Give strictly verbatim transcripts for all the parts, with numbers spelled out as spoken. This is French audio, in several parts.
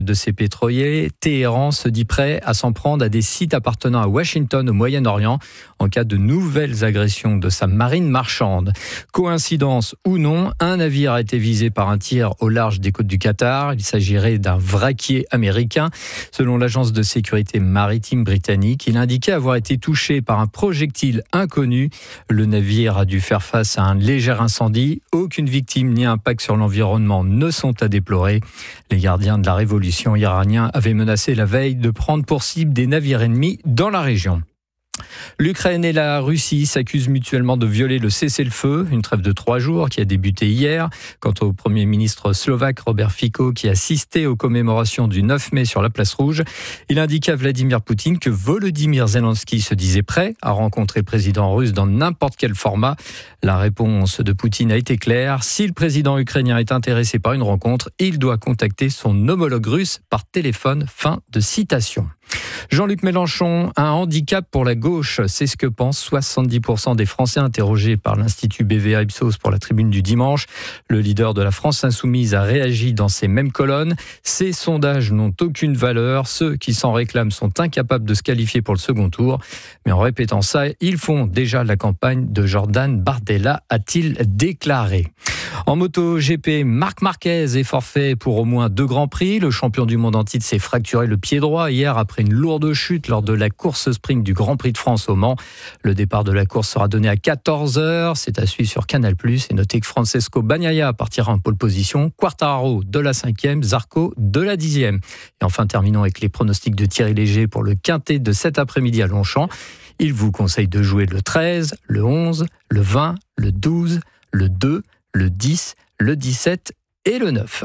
de ses pétroliers, Téhéran se dit prêt à s'en prendre à des sites appartenant à Washington au Moyen-Orient en cas de nouvelles agressions de sa marine marchande. Coïncidence ou non, un navire a été visé par un tir au large des côtes du Qatar. Il s'agirait d'un vraquier américain. Selon l'agence de sécurité maritime britannique, il indiquait avoir été touché par un projectile inconnu. Le navire a dû faire face à un léger incendie. Aucune victime ni impact sur l'environnement ne sont à déplorer. Les gardiens de la révolution iranien avait menacé la veille de prendre pour cible des navires ennemis dans la région. L'Ukraine et la Russie s'accusent mutuellement de violer le cessez-le-feu, une trêve de trois jours qui a débuté hier. Quant au Premier ministre slovaque Robert Fico, qui assistait aux commémorations du neuf mai sur la place Rouge, il indiqua à Vladimir Poutine que Volodymyr Zelensky se disait prêt à rencontrer le président russe dans n'importe quel format. La réponse de Poutine a été claire. Si le président ukrainien est intéressé par une rencontre, il doit contacter son homologue russe par téléphone. Fin de citation. Jean-Luc Mélenchon, un handicap pour la gauche, c'est ce que pensent soixante-dix pour cent des Français interrogés par l'Institut B V A Ipsos pour la tribune du dimanche. Le leader de la France Insoumise a réagi dans ces mêmes colonnes. Ces sondages n'ont aucune valeur. Ceux qui s'en réclament sont incapables de se qualifier pour le second tour. Mais en répétant ça, ils font déjà la campagne de Jordan Bardella, a-t-il déclaré. En MotoGP, Marc Marquez est forfait pour au moins deux grands prix. Le champion du monde en titre s'est fracturé le pied droit hier après une lourde chute lors de la course sprint du Grand Prix de France au Mans. Le départ de la course sera donné à quatorze heures. C'est à suivre sur Canal plus. Et notez que Francesco Bagnaia partira en pole position. Quartararo de la cinquième, Zarco de la dixième. Et enfin, terminons avec les pronostics de Thierry Léger pour le quintet de cet après-midi à Longchamp. Il vous conseille de jouer le treize, le onze, le vingt, le douze, le deux, le dix, le dix-sept et le neuf.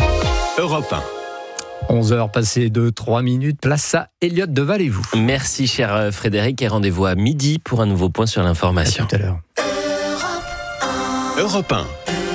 Europe un. onze heures passées de trois minutes, place à Elliot Deval et vous. Merci cher Frédéric et rendez-vous à midi pour un nouveau point sur l'information. À tout à l'heure. Europe un.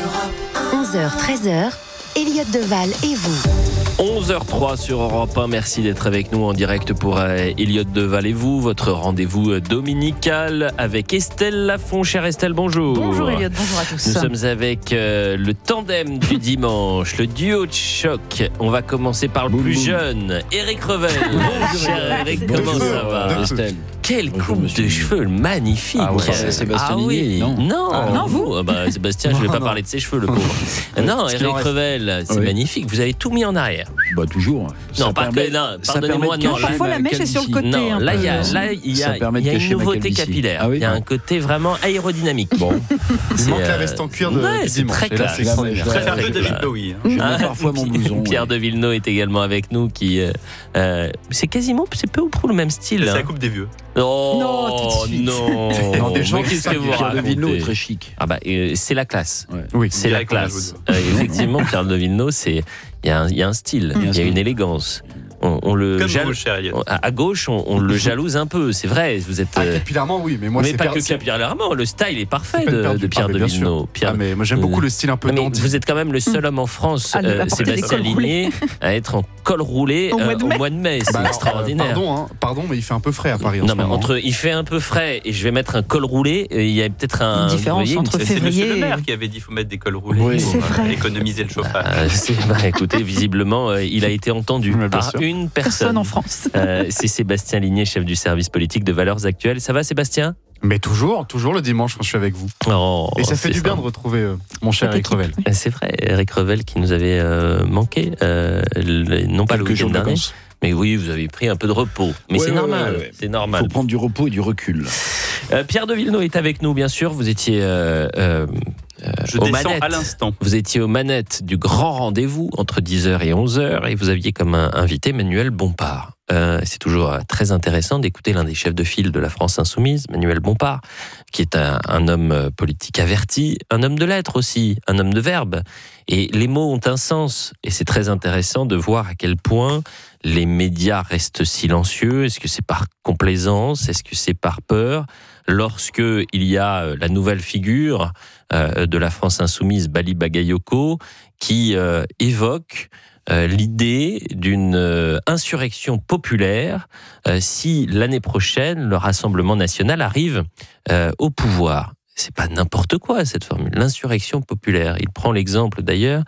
onze heures treize heures, Elliot Deval et vous. onze heures zéro trois sur Europe un, merci d'être avec nous en direct pour euh, Elliot Deval et vous, votre rendez-vous dominical avec Estelle Lafont. Chère Estelle, bonjour. Bonjour Elliot, bonjour à tous. Nous sommes avec euh, le tandem du dimanche, le duo de choc. On va commencer par le boum, plus boum. jeune, Éric Revel. Cher Éric, comment ça va Estelle. Quelle coupe monsieur. de cheveux magnifique. Ah ouais, c'est Sébastien Ah oui. Ligné, non Non, Ah, non, vous Ah bah, Sébastien, je ne vais pas Non. parler de ses cheveux, le pauvre. Non, Ce qu'il en Éric reste. Revel, c'est Oui. magnifique. Vous avez tout mis en arrière. Bah toujours. Non, Ça pas permet- que, non, ça pardonnez-moi, permet de non, cacher Parfois, ma la mèche est sur le calvitie. côté. Non, un là, peu. il y a, là, il y Ça a, permet de il y a une cacher ma nouveauté calvitie. capillaire. Ah oui, il y a bon. un côté vraiment aérodynamique. Bon, C'est, Il manque euh, la veste en cuir de ouais, du c'est dimanche. très Et là, classe. c'est extraordinaire. Je Je préfère très un peu classe. David Bowie. hein. je mets Ah, parfois mon blouson. Pierre ouais. de Villeneuve est également avec nous. Qui, euh, euh, c'est quasiment, c'est peu ou prou le même style. C'est hein. la coupe des vieux. Oh, Non, tout de suite. non. Non, des gens Mais qui qu'est-ce savent que vous Pierre Pierre de Villeneuve est racontez très chic. Ah bah, euh, c'est la classe. Ouais. Oui, C'est la classe. Euh, effectivement, Pierre de Villeneuve, c'est il y, a un- il y a un style, il y a style. une élégance. On, on le Comme jalouse. vous, cher Elliot. À à gauche, on, on le jalouse un peu, c'est vrai. Vous êtes. Ah, euh, capillairement, oui, mais moi, mais c'est pas per- que c'est- capillairement, le style est parfait c'est peine de, perdue. de Pierre Ah, mais de bien sûr. Villeneuve. Pierre- Ah, mais moi, j'aime beaucoup le style un peu Non, mais dandy. vous êtes quand même le seul homme en France, Ah, de- euh, à porter des Sébastien cols roulés. Ligné, à être en col roulé Au euh, mois de mai. au mois de mai. C'est Bah, alors, extraordinaire. euh, Pardon, hein, pardon, mais il fait un peu frais à Paris en Non, ce mais moment. entre il fait un peu frais et je vais mettre un col roulé, euh, il y a peut-être un. Une différence vous voyez, entre une- C'est Monsieur février. le maire qui avait dit qu'il faut mettre des cols roulés Oui. pour C'est euh, vrai. économiser le chauffage. Euh, c'est- bah, écoutez, visiblement, euh, il a été entendu Mais bien par sûr. une Personne personne. en France. Euh, c'est Sébastien Ligné, chef du service politique de Valeurs Actuelles. Ça va, Sébastien? Mais toujours, toujours le dimanche quand je suis avec vous. Oh, Et ça fait c'est du bien ça. de retrouver euh, mon cher Cette Eric équipe. Revel. Euh, C'est vrai, Eric Revel qui nous avait euh, manqué, euh, le- non pas le Quelques jours week-end de dernier, vacances. mais oui, vous avez pris un peu de repos. Mais Ouais, c'est ouais, normal, ouais, ouais. c'est Il normal. faut prendre du repos et du recul. Euh, Pierre de Villeneuve est avec nous, bien sûr. Vous étiez euh, euh, euh, Je aux descends manettes. à l'instant. Vous étiez aux manettes du grand rendez-vous entre dix heures et onze heures et vous aviez comme un invité Manuel Bompard. Euh, c'est toujours euh, très intéressant d'écouter l'un des chefs de file de la France insoumise, Manuel Bompard, qui est un, un homme euh, politique averti, un homme de lettres aussi, un homme de verbe. Et les mots ont un sens. Et c'est très intéressant de voir à quel point les médias restent silencieux. Est-ce que c'est par complaisance? Est-ce que c'est par peur? Lorsque il y a euh, la nouvelle figure euh, de la France insoumise, Bali Bagayoko, qui euh, évoque euh, l'idée d'une euh, insurrection populaire euh, si l'année prochaine le Rassemblement national arrive euh, au pouvoir. C'est pas n'importe quoi cette formule, l'insurrection populaire. Il prend l'exemple d'ailleurs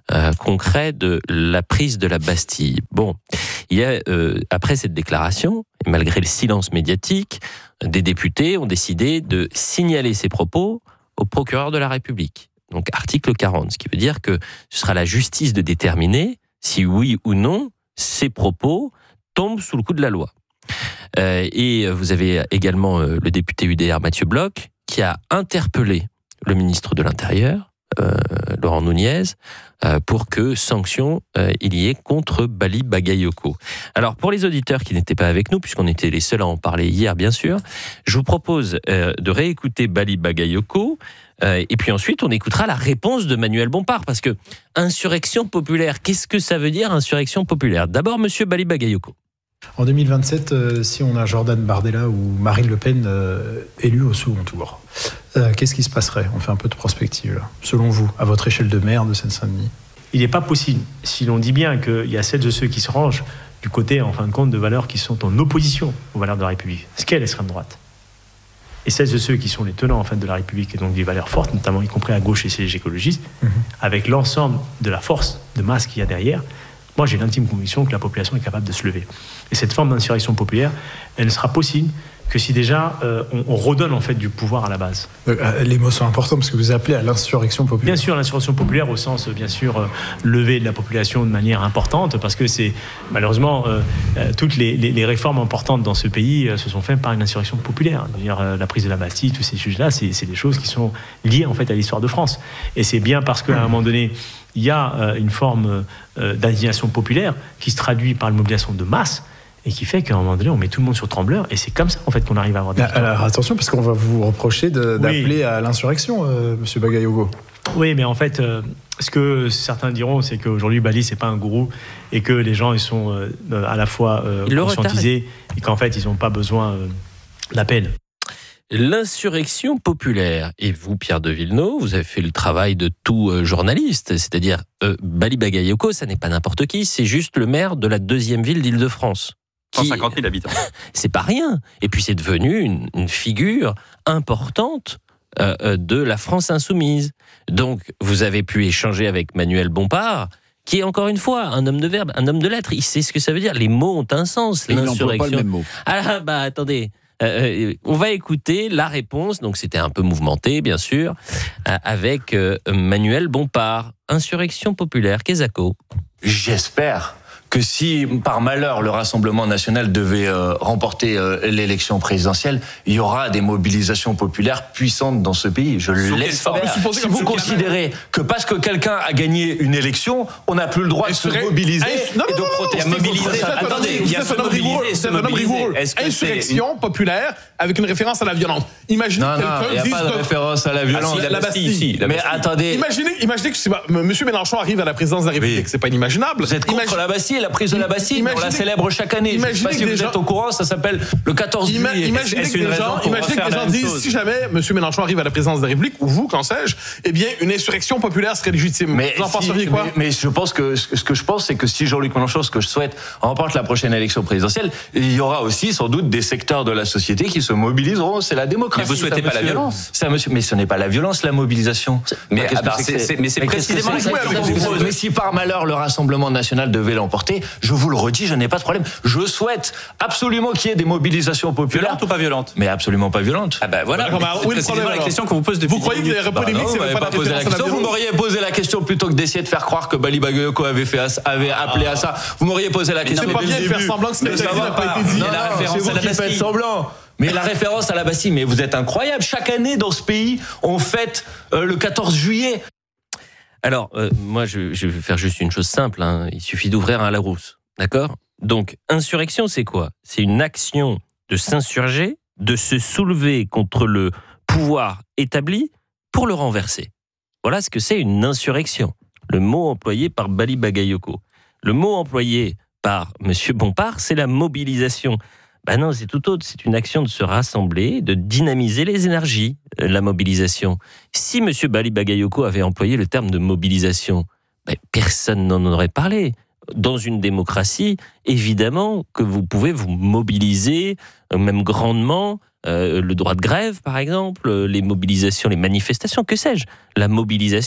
euh, concret de la prise de la Bastille. Bon, il y a, euh, après cette déclaration, et malgré le silence médiatique, des députés ont décidé de signaler ces propos au procureur de la République. Donc article quarante, ce qui veut dire que ce sera la justice de déterminer si oui ou non ces propos tombent sous le coup de la loi. Euh, et vous avez également euh, le député U D R Mathieu Bloch qui a interpellé le ministre de l'Intérieur, euh, Laurent Nunez, euh, pour que sanction euh, il y ait contre Bali Bagayoko. Alors pour les auditeurs qui n'étaient pas avec nous, puisqu'on était les seuls à en parler hier bien sûr, je vous propose euh, de réécouter Bali Bagayoko, euh, et puis ensuite on écoutera la réponse de Manuel Bompard, parce que insurrection populaire, qu'est-ce que ça veut dire insurrection populaire? D'abord monsieur Bali Bagayoko. En deux mille vingt-sept, euh, si on a Jordan Bardella ou Marine Le Pen euh, élus au second tour, euh, qu'est-ce qui se passerait? On fait un peu de prospective là. Selon vous, à votre échelle de maire de Seine-Saint-Denis. Il n'est pas possible, si l'on dit bien qu'il y a celles de ceux qui se rangent du côté, en fin de compte, de valeurs qui sont en opposition aux valeurs de la République, ce qu'est l'extrême droite, et celles de ceux qui sont les tenants en fait, de la République, et donc des valeurs fortes, notamment y compris à gauche et chez les écologistes, mmh. avec l'ensemble de la force de masse qu'il y a derrière, moi j'ai l'intime conviction que la population est capable de se lever. Et cette forme d'insurrection populaire, elle ne sera possible que si déjà euh, on, on redonne en fait du pouvoir à la base. Euh, les mots sont importants parce que vous appelez à l'insurrection populaire. Bien sûr, l'insurrection populaire au sens bien sûr euh, lever de la population de manière importante, parce que c'est malheureusement euh, euh, toutes les, les, les réformes importantes dans ce pays euh, se sont faites par une insurrection populaire. C'est-à-dire euh, la prise de la Bastille, tous ces sujets-là, c'est, c'est des choses qui sont liées en fait à l'histoire de France. Et c'est bien parce qu'à un moment donné, il y a euh, une forme euh, d'indignation populaire qui se traduit par une mobilisation de masse, et qui fait qu'à un moment donné, on met tout le monde sur trembleur, et c'est comme ça en fait qu'on arrive à avoir des... Alors attention, parce qu'on va vous reprocher de, d'appeler oui. à l'insurrection, euh, monsieur Bagayoko. Oui, mais en fait, euh, ce que certains diront, c'est qu'aujourd'hui, Bali, c'est pas un gourou, et que les gens, ils sont euh, à la fois euh, conscientisés, et qu'en fait, ils n'ont pas besoin euh, d'appel. L'insurrection populaire. Et vous, Pierre de Villeneuve, vous avez fait le travail de tout euh, journaliste, c'est-à-dire euh, Bali Bagayoko, ça n'est pas n'importe qui, c'est juste le maire de la deuxième ville d'Île-de-France. cent cinquante mille habitants. C'est pas rien. Et puis c'est devenu une, une figure importante euh, de la France insoumise. Donc vous avez pu échanger avec Manuel Bompard, qui est encore une fois un homme de verbe, un homme de lettres. Il sait ce que ça veut dire. Les mots ont un sens. Et l'insurrection. Il n'emploie pas le même mot. Ah bah attendez. Euh, on va écouter la réponse, donc c'était un peu mouvementé bien sûr, euh, avec euh, Manuel Bompard. Insurrection populaire, Kezako. J'espère que si, par malheur, le Rassemblement national devait euh, remporter euh, l'élection présidentielle, il y aura des mobilisations populaires puissantes dans ce pays. Je l'espère. Si vous considérez que parce que quelqu'un a gagné une élection, on n'a plus le droit de se mobiliser non, et de non, non, protester. Mobiliser. Attendez, il y a ce mobiliser, c'est un homme rigoureux. Insurrection une... populaire avec une référence à la violence. Imaginez non, quelqu'un non, il n'y a dise pas de que... référence à la violence. Ah, si, la, la Bastille. Bastille. Si, la Bastille. Mais attendez. Imaginez, imaginez que c'est pas... M. Mélenchon arrive à la présidence de la République. Oui. C'est pas inimaginable. Vous êtes contre Imagine... la Bastille, la prise de la Bastille. Imaginez... On la célèbre chaque année. Je ne sais pas si vous gens... êtes au courant, ça s'appelle le quatorze juillet. Ima... Imaginez que des gens, imaginez que des gens disent chose. Si jamais M. Mélenchon arrive à la présidence de la République, ou vous, qu'en sais-je, eh bien, une insurrection populaire serait légitime. Mais vous en si, penseriez quoi? mais, mais je pense que ce que je pense, c'est que si Jean-Luc Mélenchon, ce que je souhaite, remporte la prochaine élection présidentielle, il y aura aussi sans doute des secteurs de la société qui se mobiliseront. C'est la démocratie. Mais vous souhaitez pas la violence. C'est un monsieur, mais ce n'est pas la violence, la mobilisation. Mais, ah bah, c'est, c'est, mais c'est mais précisément la question que je vous pose. Mais si par malheur le Rassemblement national devait l'emporter, je vous le redis, je n'ai pas de problème. Je souhaite absolument qu'il y ait des mobilisations populaires. Violentes ou pas violentes? Mais absolument pas violentes. Ah ben voilà. Bah, oui, c'est précisément la question qu'on vous pose depuis. Vous croyez que les polémiques, bah c'est pas, pas la posé la question. Vous m'auriez posé la question plutôt que d'essayer de faire croire que Bali Bagayoko avait fait avait appelé à ça. Vous m'auriez posé la question. C'est pas bien de faire semblant que ce qui n'a pas été dit. Non, la référence à la Bastille. Semblant. Mais la référence à la Bastille, mais vous êtes incroyable. Chaque année dans ce pays, on fête euh, le quatorze juillet. Alors, euh, moi, je, je vais faire juste une chose simple. Hein. Il suffit d'ouvrir un Larousse, d'accord? Donc, insurrection, c'est quoi? C'est une action de s'insurger, de se soulever contre le pouvoir établi pour le renverser. Voilà ce que c'est une insurrection. Le mot employé par Bali Bagayoko. Le mot employé par M. Bompard, c'est la mobilisation. Ben non, c'est tout autre. C'est une action de se rassembler, de dynamiser les énergies, la mobilisation. Si M. Bali Bagayoko avait employé le terme de mobilisation, ben personne n'en aurait parlé. Dans une démocratie, évidemment que vous pouvez vous mobiliser, même grandement, euh, le droit de grève, par exemple, les mobilisations, les manifestations, que sais-je. La mobilisation,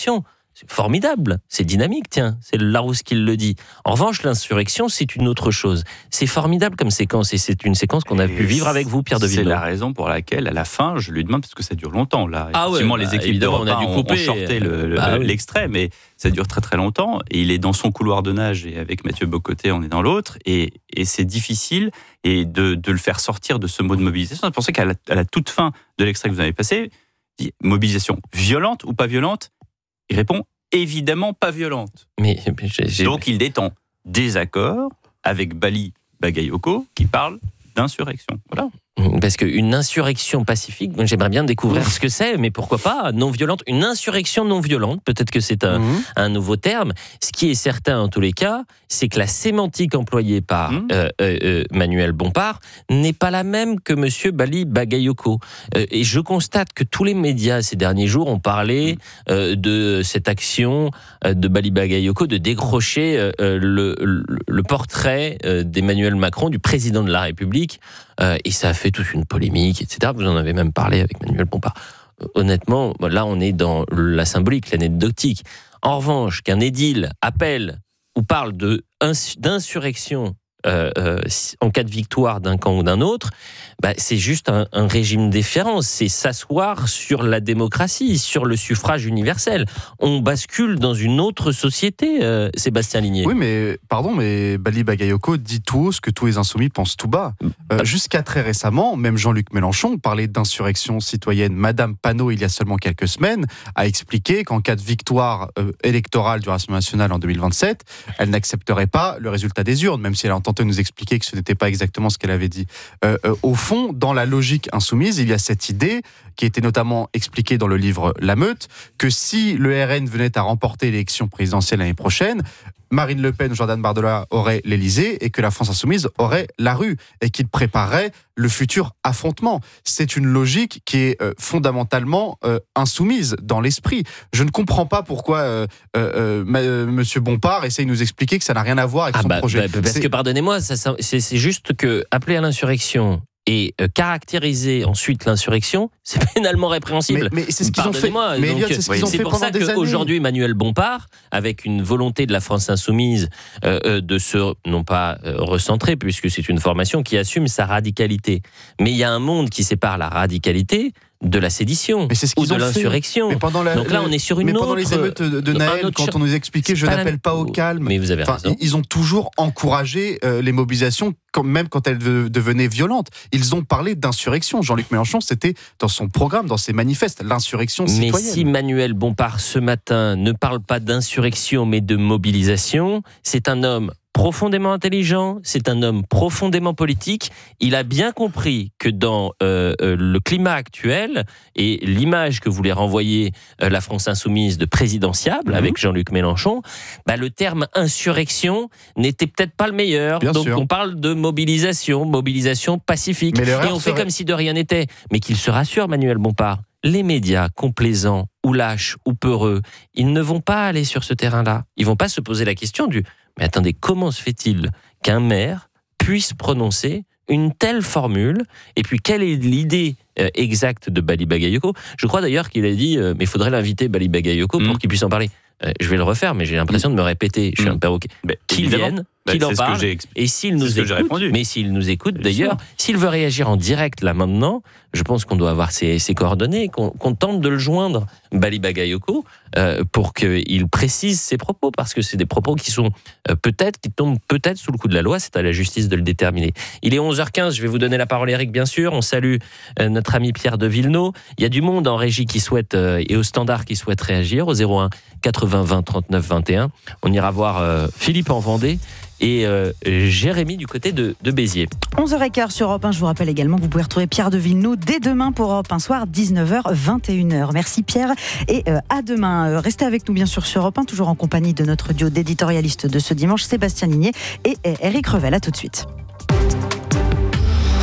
c'est formidable, c'est dynamique, tiens, c'est le Larousse qui le dit. En revanche, l'insurrection, c'est une autre chose. C'est formidable comme séquence, et c'est une séquence qu'on a pu vivre avec vous, Pierre de Villeneuve. C'est la raison pour laquelle, à la fin, je lui demande, parce que ça dure longtemps, là. Ah Effectivement, ouais, bah, les équipes d'Europe on a dû ont, couper, ont shorté le, le, bah, l'extrait, oui. mais ça dure très très longtemps, et il est dans son couloir de nage, et avec Mathieu Bocoté, on est dans l'autre, et, et c'est difficile et de, de le faire sortir de ce mot de mobilisation. C'est pour ça qu'à la, à la toute fin de l'extrait que vous avez passé, dit mobilisation violente ou pas violente, il répond évidemment pas violente. Mais, mais j'ai, j'ai... Donc il détend désaccord avec Bali Bagayoko qui parle d'insurrection. Voilà. Parce qu'une insurrection pacifique, j'aimerais bien découvrir ce que c'est, mais pourquoi pas, non violente. Une insurrection non violente, peut-être que c'est un, mmh. un nouveau terme. Ce qui est certain en tous les cas, c'est que la sémantique employée par mmh. euh, euh, Manuel Bompard n'est pas la même que M. Bali Bagayoko. Euh, et je constate que tous les médias ces derniers jours ont parlé euh, de cette action euh, de Bali Bagayoko de décrocher euh, le, le, le portrait euh, d'Emmanuel Macron, du président de la République, euh, et ça a fait toute une polémique, et cetera. Vous en avez même parlé avec Manuel Bompard. Honnêtement, là, on est dans la symbolique, l'anecdotique. En revanche, qu'un édile appelle ou parle de, d'insurrection euh, euh, en cas de victoire d'un camp ou d'un autre, bah, c'est juste un, un régime différent. C'est s'asseoir sur la démocratie, sur le suffrage universel. On bascule dans une autre société, euh, Sébastien Ligné. Oui, mais pardon, mais Bali Bagayoko dit tout haut ce que tous les insoumis pensent tout bas. Euh, jusqu'à très récemment, même Jean-Luc Mélenchon parlait d'insurrection citoyenne. Madame Panot, il y a seulement quelques semaines, a expliqué qu'en cas de victoire euh, électorale du Rassemblement national en deux mille vingt-sept, elle n'accepterait pas le résultat des urnes, même si elle a tenté de nous expliquer que ce n'était pas exactement ce qu'elle avait dit. Euh, euh, au fond, dans la logique insoumise, il y a cette idée qui était notamment expliquée dans le livre La Meute, que si le R N venait à remporter l'élection présidentielle l'année prochaine, Marine Le Pen ou Jordan Bardella auraient l'Élysée et que la France insoumise aurait la rue et qu'il préparerait le futur affrontement. C'est une logique qui est euh, fondamentalement euh, insoumise dans l'esprit. Je ne comprends pas pourquoi euh, euh, euh, Monsieur Bompard essaye de nous expliquer que ça n'a rien à voir avec ah son bah, projet. Bah, parce c'est... que, pardonnez-moi, ça, ça, c'est, c'est juste que appeler à l'insurrection et euh, caractériser ensuite l'insurrection, c'est pénalement répréhensible. Mais, mais c'est ce qu'ils ont fait. Mais donc, c'est, ce qu'ils ont c'est fait pour ça qu'aujourd'hui, Emmanuel Bompard, avec une volonté de la France insoumise euh, euh, de se, non pas euh, recentrer, puisque c'est une formation qui assume sa radicalité. Mais il y a un monde qui sépare la radicalité de la sédition ou de l'insurrection. La, Donc là, on est sur une mais autre... pendant les émeutes de, de Naël, quand on nous expliquait « je n'appelle pas au calme », mais vous avez raison. Ils ont toujours encouragé euh, les mobilisations, quand, même quand elles de, devenaient violentes. Ils ont parlé d'insurrection. Jean-Luc Mélenchon, c'était dans son programme, dans ses manifestes, l'insurrection citoyenne. Mais si Manuel Bompard, ce matin, ne parle pas d'insurrection, mais de mobilisation, c'est un homme profondément intelligent, c'est un homme profondément politique. Il a bien compris que dans euh, euh, le climat actuel et l'image que voulait renvoyer euh, la France insoumise de présidentiable mmh. avec Jean-Luc Mélenchon, bah, le terme insurrection n'était peut-être pas le meilleur. Bien Donc sûr. On parle de mobilisation, mobilisation pacifique. Et on fait serait... comme si de rien n'était. Mais qu'il se rassure, Manuel Bompard. Les médias complaisants ou lâches ou peureux, ils ne vont pas aller sur ce terrain-là. Ils vont pas se poser la question du « mais attendez, comment se fait-il qu'un maire puisse prononcer une telle formule ? Et puis, quelle est l'idée euh, exacte de Bali Bagayoko ?» Je crois d'ailleurs qu'il a dit euh, « mais il faudrait l'inviter Bali Bagayoko pour mmh. qu'il puisse en parler. Euh, » Je vais le refaire, mais j'ai l'impression mmh. de me répéter. Je suis mmh. un perroquet. Bah, qu'il vienne, bah, qu'il en parle. Et s'il nous écoute, mais s'il nous écoute d'ailleurs, s'il veut réagir en direct là maintenant, je pense qu'on doit avoir ses, ses coordonnées, qu'on, qu'on tente de le joindre, Bali Bagayoko, euh, pour qu'il précise ses propos, parce que c'est des propos qui sont euh, peut-être, qui tombent peut-être sous le coup de la loi, c'est à la justice de le déterminer. Il est onze heures quinze, je vais vous donner la parole, Eric, bien sûr. On salue euh, notre ami Pierre de Villeneuve. Il y a du monde en régie qui souhaite, euh, et au standard qui souhaite réagir, au zéro un quatre-vingts vingt trente-neuf vingt et un. On ira voir euh, Philippe en Vendée et euh, Jérémy du côté de, de Béziers. onze heures quinze sur Europe un, je vous rappelle également que vous pouvez retrouver Pierre de Villeneuve dès demain pour Europe un Soir, dix-neuf heures vingt et une heures. Merci Pierre et euh, à demain. Euh, restez avec nous bien sûr sur Europe un, toujours en compagnie de notre duo d'éditorialistes de ce dimanche, Sébastien Ligné et, et Éric Revel. À tout de suite.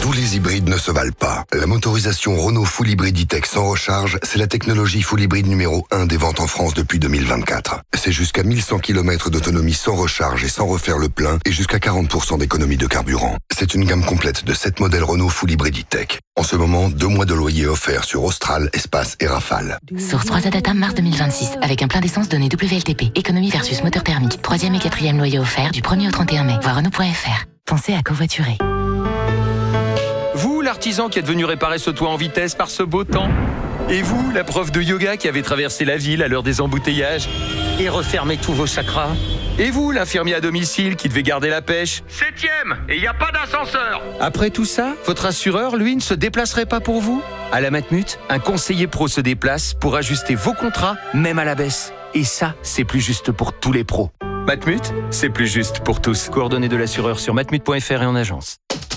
Tous les hybrides ne se valent pas. La motorisation Renault Full Hybrid E-Tech sans recharge, c'est la technologie Full Hybrid numéro un des ventes en France depuis deux mille vingt-quatre. C'est jusqu'à mille cent kilomètres d'autonomie sans recharge et sans refaire le plein et jusqu'à quarante pour cent d'économie de carburant. C'est une gamme complète de sept modèles Renault Full Hybrid E-Tech. En ce moment, deux mois de loyer offerts sur Austral, Espace et Rafale. Source trois A Data, mars deux mille vingt-six. Avec un plein d'essence donné W L T P. Économie versus moteur thermique. Troisième et quatrième loyer offert du premier au trente et un mai. Voir Renault point F R. Pensez à covoiturer. Vous, l'artisan qui êtes venu réparer ce toit en vitesse par ce beau temps. Et vous, la prof de yoga qui avez traversé la ville à l'heure des embouteillages et refermé tous vos chakras. Et vous, l'infirmier à domicile qui devait garder la pêche. Septième, et il n'y a pas d'ascenseur. Après tout ça, votre assureur, lui, ne se déplacerait pas pour vous. À la Matmut, un conseiller pro se déplace pour ajuster vos contrats, même à la baisse. Et ça, c'est plus juste pour tous les pros. Matmut, c'est plus juste pour tous. Coordonnées de l'assureur sur matmut point F R et en agence.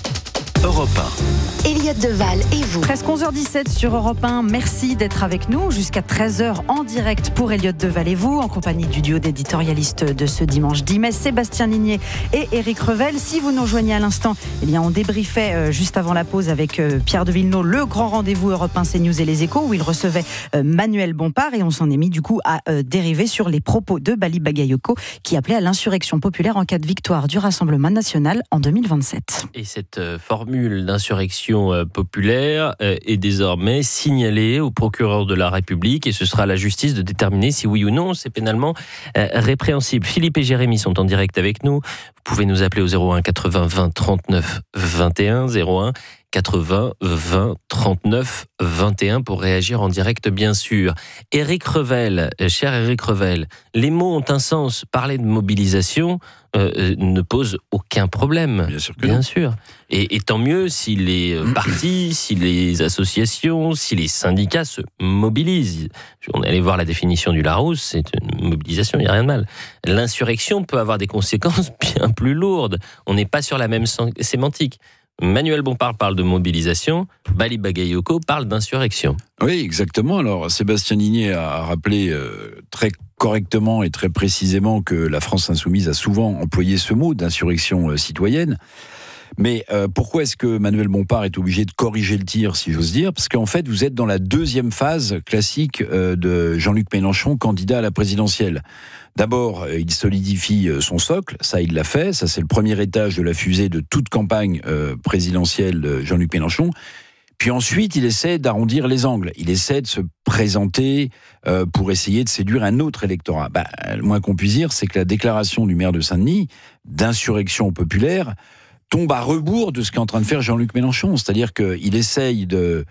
Europe un. Elliott Deval et vous. Presque onze heures dix-sept sur Europe un. Merci d'être avec nous jusqu'à treize heures en direct pour Elliott Deval et vous, en compagnie du duo d'éditorialistes de ce dimanche dix mai, Sébastien Ligné et Éric Revel. Si vous nous rejoignez à l'instant, eh bien, on débriefait euh, juste avant la pause avec euh, Pierre de Villeneuve le grand rendez-vous Europe un, CNews et Les Échos, où il recevait euh, Manuel Bompard, et on s'en est mis du coup à euh, dériver sur les propos de Bali Bagayoko qui appelait à l'insurrection populaire en cas de victoire du Rassemblement national en deux mille vingt-sept. Et cette euh, formule d'insurrection euh, populaire euh, est désormais signalée au procureur de la République, et ce sera à la justice de déterminer si oui ou non c'est pénalement euh, répréhensible. Philippe et Jérémy sont en direct avec nous. Vous pouvez nous appeler au zéro un quatre-vingts vingt trente-neuf vingt et un, zéro un quatre-vingts vingt trente-neuf vingt et un pour réagir en direct, bien sûr. Éric Revel, cher Éric Revel, les mots ont un sens. Parler de mobilisation euh, ne pose aucun problème. Bien sûr que Bien non. sûr. Et, et tant mieux si les partis, si les associations, si les syndicats se mobilisent. On est allé voir la définition du Larousse, c'est une mobilisation, il n'y a rien de mal. L'insurrection peut avoir des conséquences bien plus lourdes. On n'est pas sur la même sémantique. Manuel Bompard parle de mobilisation, Bali Bagayoko parle d'insurrection. Oui, exactement. Alors, Sébastien Ligné a rappelé euh, très correctement et très précisément que la France insoumise a souvent employé ce mot d'insurrection euh, citoyenne. Mais euh, pourquoi est-ce que Manuel Bompard est obligé de corriger le tir, si j'ose dire ? Parce qu'en fait, vous êtes dans la deuxième phase classique euh, de Jean-Luc Mélenchon, candidat à la présidentielle. D'abord, il solidifie son socle, ça il l'a fait, ça c'est le premier étage de la fusée de toute campagne euh, présidentielle de Jean-Luc Mélenchon. Puis ensuite, il essaie d'arrondir les angles, il essaie de se présenter euh, pour essayer de séduire un autre électorat. Bah, le moins qu'on puisse dire, c'est que la déclaration du maire de Saint-Denis d'insurrection populaire tombe à rebours de ce qu'est en train de faire Jean-Luc Mélenchon. C'est-à-dire qu'il essaye de,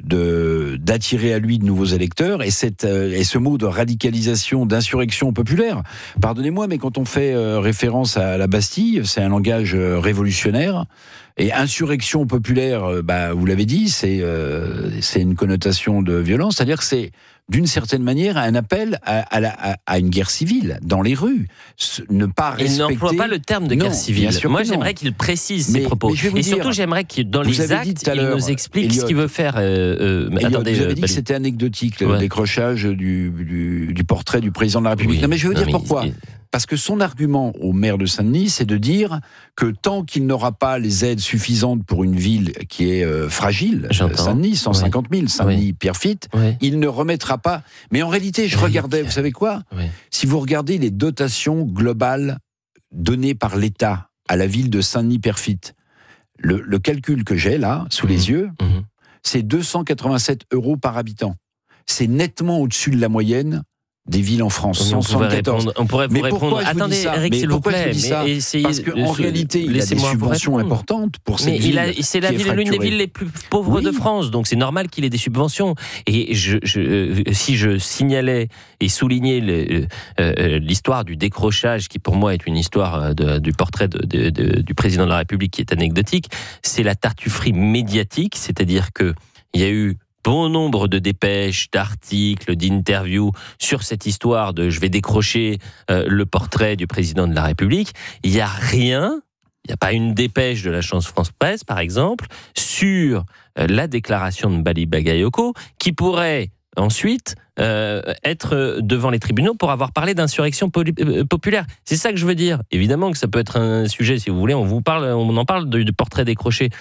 de, d'attirer à lui de nouveaux électeurs, et, cette, et ce mot de radicalisation, d'insurrection populaire, pardonnez-moi, mais quand on fait référence à la Bastille, c'est un langage révolutionnaire, et insurrection populaire, bah, vous l'avez dit, c'est, euh, c'est une connotation de violence, c'est-à-dire que c'est d'une certaine manière, un appel à, à, la, à une guerre civile dans les rues. Ne pas respecter... Il n'emploie pas le terme de non, guerre civile. Moi, j'aimerais non. qu'il précise mais, ses propos. Mais Et surtout, j'aimerais que dans les actes, il nous explique Elliot, ce qu'il veut faire. Euh, euh, Elliot, attendez, vous avez euh, dit que c'était anecdotique, le ouais. décrochage du, du, du portrait du président de la République. Oui, non, mais je veux non, dire pourquoi. Il... Parce que son argument au maire de Saint-Denis, c'est de dire que tant qu'il n'aura pas les aides suffisantes pour une ville qui est euh, fragile, J'entends. Saint-Denis, cent cinquante mille, Saint-Denis, oui. Pierrefitte, oui. il ne remettra pas. Mais en réalité, je oui. regardais, vous savez quoi oui. Si vous regardez les dotations globales données par l'État à la ville de Saint-Denis-Pierrefitte, le, le calcul que j'ai là, sous mmh. les yeux, mmh. c'est deux cent quatre-vingt-sept euros par habitant. C'est nettement au-dessus de la moyenne des villes en France, cent soixante-quatorze. On pourrait vous mais répondre. Attendez, Eric, s'il vous plaît. Mais essayez Parce qu'en réalité, il a des subventions importantes pour cette mais ville. Mais c'est la ville, l'une des villes les plus pauvres oui. de France, donc c'est normal qu'il ait des subventions. Et je, je, si je signalais et soulignais le, euh, l'histoire du décrochage, qui pour moi est une histoire de, du portrait de, de, de, du président de la République qui est anecdotique, c'est la tartufferie médiatique, c'est-à-dire que il y a eu bon nombre de dépêches, d'articles, d'interviews sur cette histoire de je vais décrocher euh, le portrait du président de la République. Il n'y a rien, il n'y a pas une dépêche de l'agence France Presse, par exemple, sur euh, la déclaration de Bali Bagayoko, qui pourrait ensuite euh, être devant les tribunaux pour avoir parlé d'insurrection poli- euh, populaire. C'est ça que je veux dire. Évidemment que ça peut être un sujet, si vous voulez, on vous parle, on en parle du portrait décroché.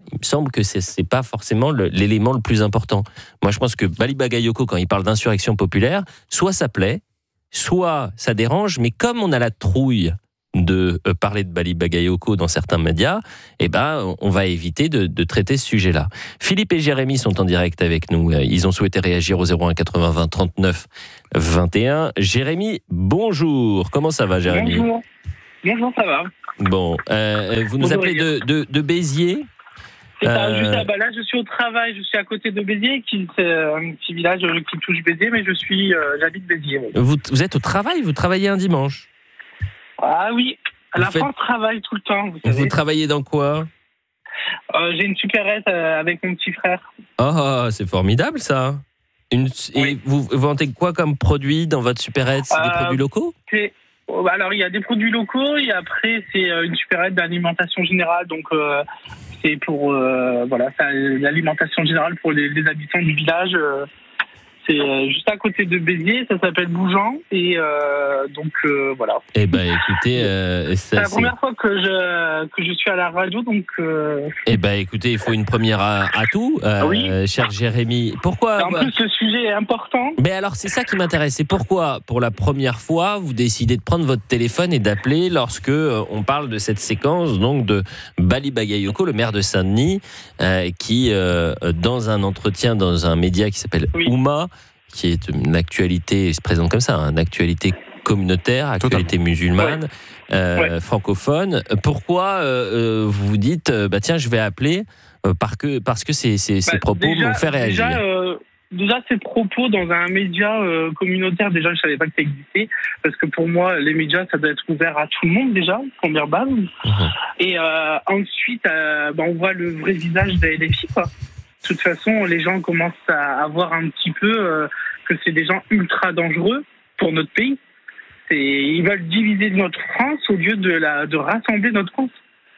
il me semble que c'est, c'est pas forcément le, l'élément le plus important. Moi, je pense que Bali Bagayoko, quand il parle d'insurrection populaire, soit ça plaît, soit ça dérange, mais comme on a la trouille de euh, parler de Bali Bagayoko dans certains médias, eh ben, on va éviter de, de traiter ce sujet-là. Philippe et Jérémy sont en direct avec nous. Ils ont souhaité réagir au zéro un quatre-vingts vingt trente-neuf vingt et un. Jérémy, bonjour. Comment ça va, Jérémy ? Bonjour. Bonjour, ça va. Bon, euh, vous nous Bonjour, appelez de, de, de Béziers. C'est ça, Euh, juste là, bah là, je suis au travail, je suis à côté de Béziers, qui c'est un petit village qui touche Béziers, mais je suis, euh, j'habite Béziers. oui. vous, vous êtes au travail, vous travaillez un dimanche. Ah oui, Vous la faites- France travaille tout le temps, vous Vous savez. travaillez dans quoi ? Euh, j'ai une supérette euh, avec mon petit frère. Oh, c'est formidable ça. Une, et vous, vous vendez quoi comme produit dans votre supérette ? C'est des Euh, produits locaux ? C'est- oh, alors, il y a des produits locaux, et après, c'est euh, une supérette d'alimentation générale, donc euh, c'est pour, euh, voilà, c'est l'alimentation générale pour les, les habitants du village. euh, C'est euh, juste à côté de Béziers, ça s'appelle Bougeant, et euh, donc euh, voilà. Eh ben, écoutez, euh, C'est ça, la c'est- première fois que je, que je suis à la radio, donc... Euh... eh ben, écoutez, il faut une première à, à tout, euh, Oui. cher Jérémy. Pourquoi En plus, le sujet est important. Mais alors, c'est ça qui m'intéresse. C'est pourquoi, pour la première fois, vous décidez de prendre votre téléphone et d'appeler lorsque euh, on parle de cette séquence, donc de Bali Bagayoko, le maire de Saint-Denis, euh, qui, euh, dans un entretien dans un média qui s'appelle Ouma, qui est une actualité, il se présente comme ça, hein, une actualité communautaire, actualité musulmane, euh, francophone. Pourquoi euh, euh, vous vous dites, euh, bah tiens, je vais appeler euh, parce que parce que ces, ces, ces Bah, propos déjà- m'ont fait réagir. Déjà, euh, déjà, ces propos dans un média euh, communautaire, déjà, je savais pas que ça existait, parce que pour moi, les médias, ça doit être ouvert à tout le monde, déjà, première base. Et euh, ensuite, euh, bah, on voit le vrai visage des L F I, quoi. De toute façon, les gens commencent à, à voir un petit peu euh, que c'est des gens ultra dangereux pour notre pays. C'est, ils veulent diviser notre France au lieu de, la, de rassembler notre France.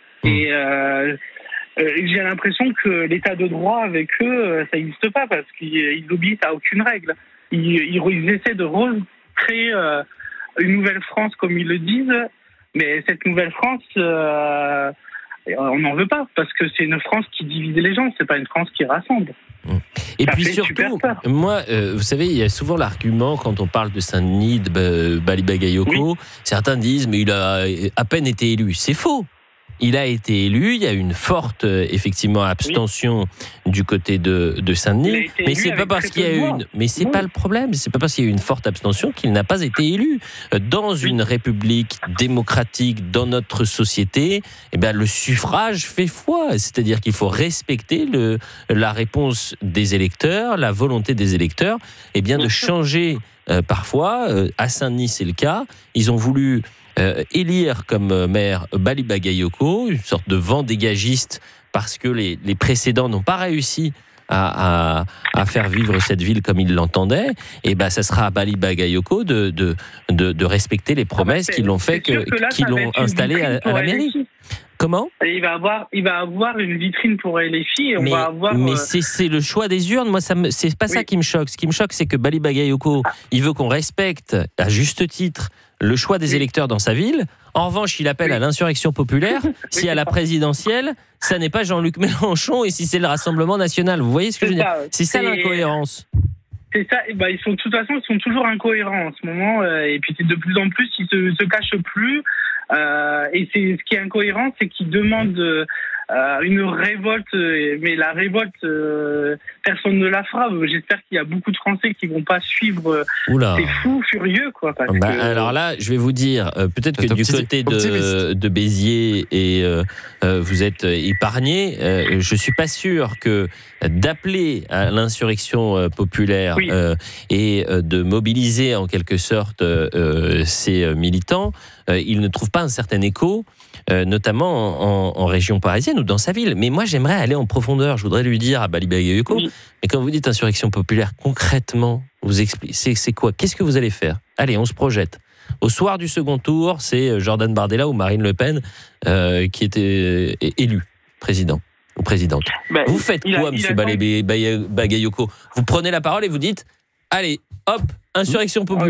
Et euh, euh, j'ai l'impression que l'état de droit avec eux, euh, ça n'existe pas parce qu'ils ils obéissent à aucune règle. Ils, ils, ils essaient de recréer euh, une nouvelle France comme ils le disent, mais cette nouvelle France, euh, on n'en veut pas parce que c'est une France qui divise les gens, c'est pas une France qui rassemble. Et Ça puis fait super surtout, peur. moi, euh, vous savez, il y a souvent l'argument quand on parle de Saint-Denis, de Ba- Bali Bagayoko, certains disent mais il a à peine été élu. C'est faux. Il a été élu, il y a eu une forte, euh, effectivement, abstention du côté de, de Il a Saint-Denis. été Mais élu c'est pas avec parce très qu'il y a peu de eu voix. une, mais c'est pas le problème. C'est pas parce qu'il y a eu une forte abstention qu'il n'a pas été élu. Euh, Dans une république démocratique, dans notre société, eh bien, le suffrage fait foi. C'est-à-dire qu'il faut respecter le, la réponse des électeurs, la volonté des électeurs, eh bien, de changer euh, parfois. Euh, à Saint-Denis, c'est le cas. Ils ont voulu Euh, élire comme maire Bali Bagayoko, une sorte de vent dégagiste, parce que les, les précédents n'ont pas réussi à, à, à faire vivre cette ville comme ils l'entendaient. Et ben, ça sera à Bali Bagayoko de, de, de, de respecter les promesses c'est- qu'ils l'ont fait, c'est sûr que, que là, qu'ils ça va l'ont être une installé à, vitrine à pour la L F I. mairie. Comment ? Et il va avoir, il va avoir une vitrine pour L F I et on mais, va avoir. mais euh, c'est, c'est le choix des urnes. Moi, ça me, c'est pas ça qui me choque. Ce qui me choque, c'est que Bali Bagayoko, il veut qu'on respecte, à juste titre, le choix des électeurs dans sa ville. En revanche, il appelle à l'insurrection populaire si à la présidentielle, ça n'est pas Jean-Luc Mélenchon et si c'est le Rassemblement national. Vous voyez ce que je veux dire ? C'est ça C'est- l'incohérence. C'est ça, et ben, ils sont, de toute façon, ils sont toujours incohérents en ce moment, euh, et puis c'est de plus en plus, ils se, se cachent plus, euh, et c'est, ce qui est incohérent, c'est qu'ils demandent euh, une révolte, euh, mais la révolte, euh, personne ne la fera. J'espère qu'il y a beaucoup de Français qui vont pas suivre euh, Oula. ces fous furieux, quoi. Parce Bah, que, alors là, je vais vous dire, euh, peut-être que Vous du êtes côté de, optimiste. de Béziers et euh, euh, vous êtes épargné. Euh, je suis pas sûr que d'appeler à l'insurrection euh, populaire Oui. euh, et euh, de mobiliser en quelque sorte euh, euh, ces euh, militants, euh, ils ne trouvent pas un certain écho, euh, notamment en, en- en région parisienne ou dans sa ville. Mais moi, j'aimerais aller en profondeur. Je voudrais lui dire à Bali Bagayoko, mais quand vous dites insurrection populaire, concrètement, vous expliquez, c'est, c'est quoi ? Qu'est-ce que vous allez faire ? Allez, on se projette. Au soir du second tour, c'est Jordan Bardella ou Marine Le Pen euh, qui était euh, élu président ou présidente. Ben, vous faites il a- quoi, il monsieur attend- Bali Bagayoko ? Vous prenez la parole et vous dites, allez, hop, insurrection populaire.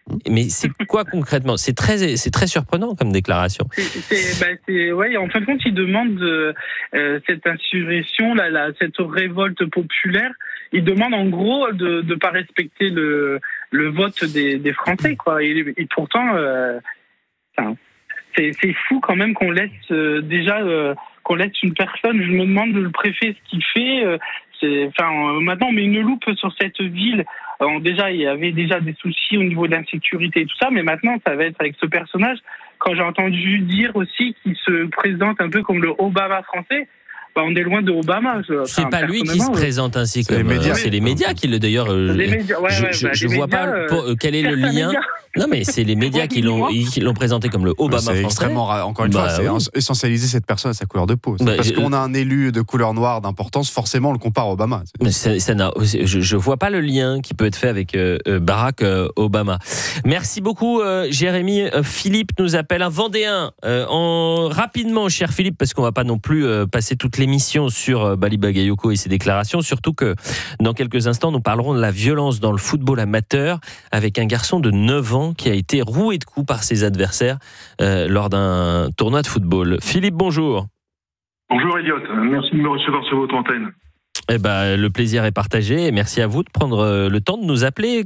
Mais c'est quoi concrètement ? C'est très, c'est très surprenant comme déclaration. C'est, c'est, bah, c'est, ouais, en fin de compte, il demande euh, cette insurrection, la, la, cette révolte populaire. Il demande en gros de ne pas respecter le, le vote des, des Français, quoi. Et, et pourtant, euh, enfin, c'est, c'est fou quand même qu'on laisse euh, déjà euh, qu'on laisse une personne. Je me demande le préfet ce qu'il fait. Euh, c'est, enfin, euh, maintenant on met une loupe sur cette ville. Alors, déjà, il y avait déjà des soucis au niveau de l'insécurité et tout ça, mais maintenant, ça va être avec ce personnage. Quand j'ai entendu dire aussi qu'il se présente un peu comme le Obama français, bah, on est loin de Obama. Je, c'est enfin, pas lui qui se présente ainsi comme... C'est les médias, c'est les médias qui le... D'ailleurs, euh, médias, ouais, je, ouais, je, bah, je vois médias, pas pour, quel est le lien... Médias. Non, mais c'est les médias qui l'ont, qui l'ont présenté comme le Obama c'est français. Extrêmement rare. Encore une bah, fois, c'est oui. essentialiser cette personne à sa couleur de peau. Bah, parce je... qu'on a un élu de couleur noire d'importance, forcément, on le compare à Obama. Mais ça, ça n'a, je, je vois pas le lien qui peut être fait avec euh, Barack euh, Obama. Merci beaucoup, euh, Jérémy. Euh, Philippe nous appelle, un Vendéen. Euh, en, rapidement, cher Philippe, parce qu'on va pas non plus euh, passer toute l'émission sur euh, Bali Bagayoko et ses déclarations, surtout que dans quelques instants, nous parlerons de la violence dans le football amateur avec un garçon de neuf ans qui a été roué de coups par ses adversaires euh, lors d'un tournoi de football. Philippe, bonjour. Bonjour Elliot, merci de me recevoir sur votre antenne. Eh ben, le plaisir est partagé et merci à vous de prendre le temps de nous appeler.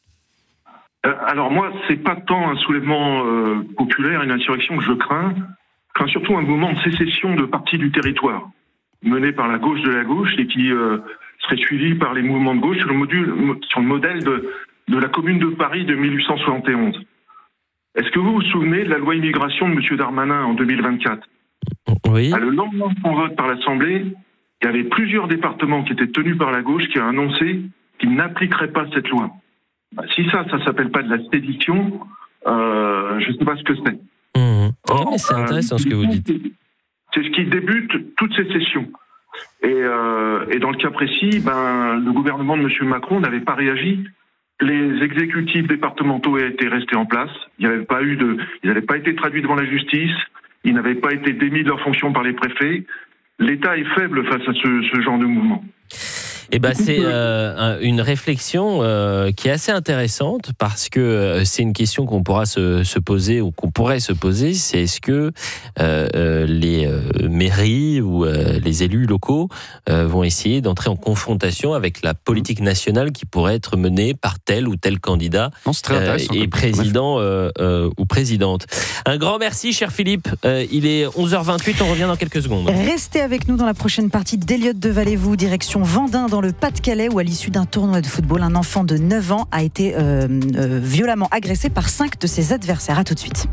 Euh, alors moi, c'est pas tant un soulèvement euh, populaire, une insurrection que je crains, je crains surtout un mouvement de sécession de parties du territoire, mené par la gauche de la gauche et qui euh, serait suivi par les mouvements de gauche sur le, module, sur le modèle de, de la Commune de Paris de mille huit cent soixante et onze. Est-ce que vous vous souvenez de la loi immigration de M. Darmanin en deux mille vingt-quatre ? Oui. À le lendemain de son vote par l'Assemblée, il y avait plusieurs départements qui étaient tenus par la gauche qui ont annoncé qu'ils n'appliqueraient pas cette loi. Bah, si ça, ça s'appelle pas de la sédition, euh, je ne sais pas ce que c'est. Mmh. Or, mais c'est intéressant euh, ce que vous dites. C'est ce qui débute toutes ces sessions. Et, euh, et dans le cas précis, ben, le gouvernement de M. Macron n'avait pas réagi. Les exécutifs départementaux étaient restés en place. Il n'y avait pas eu de, ils n'avaient pas été traduits devant la justice. Ils n'avaient pas été démis de leurs fonctions par les préfets. L'État est faible face à ce, ce genre de mouvement. Eh ben, c'est euh, une réflexion euh, qui est assez intéressante parce que c'est une question qu'on pourra se, se poser ou qu'on pourrait se poser, c'est est-ce que euh, euh, les euh, mairies ou euh, les élus locaux euh, vont essayer d'entrer en confrontation avec la politique nationale qui pourrait être menée par tel ou tel candidat non, c'est très intéressant, euh, et président euh, euh, ou présidente. Un grand merci, cher Philippe. Euh, il est onze heures vingt-huit, on revient dans quelques secondes. Restez avec nous dans la prochaine partie d'Elliot de Valez-vous, direction Vendin dans le Pas-de-Calais, où à l'issue d'un tournoi de football, un enfant de neuf ans a été euh, euh, violemment agressé par cinq de ses adversaires. À tout de suite.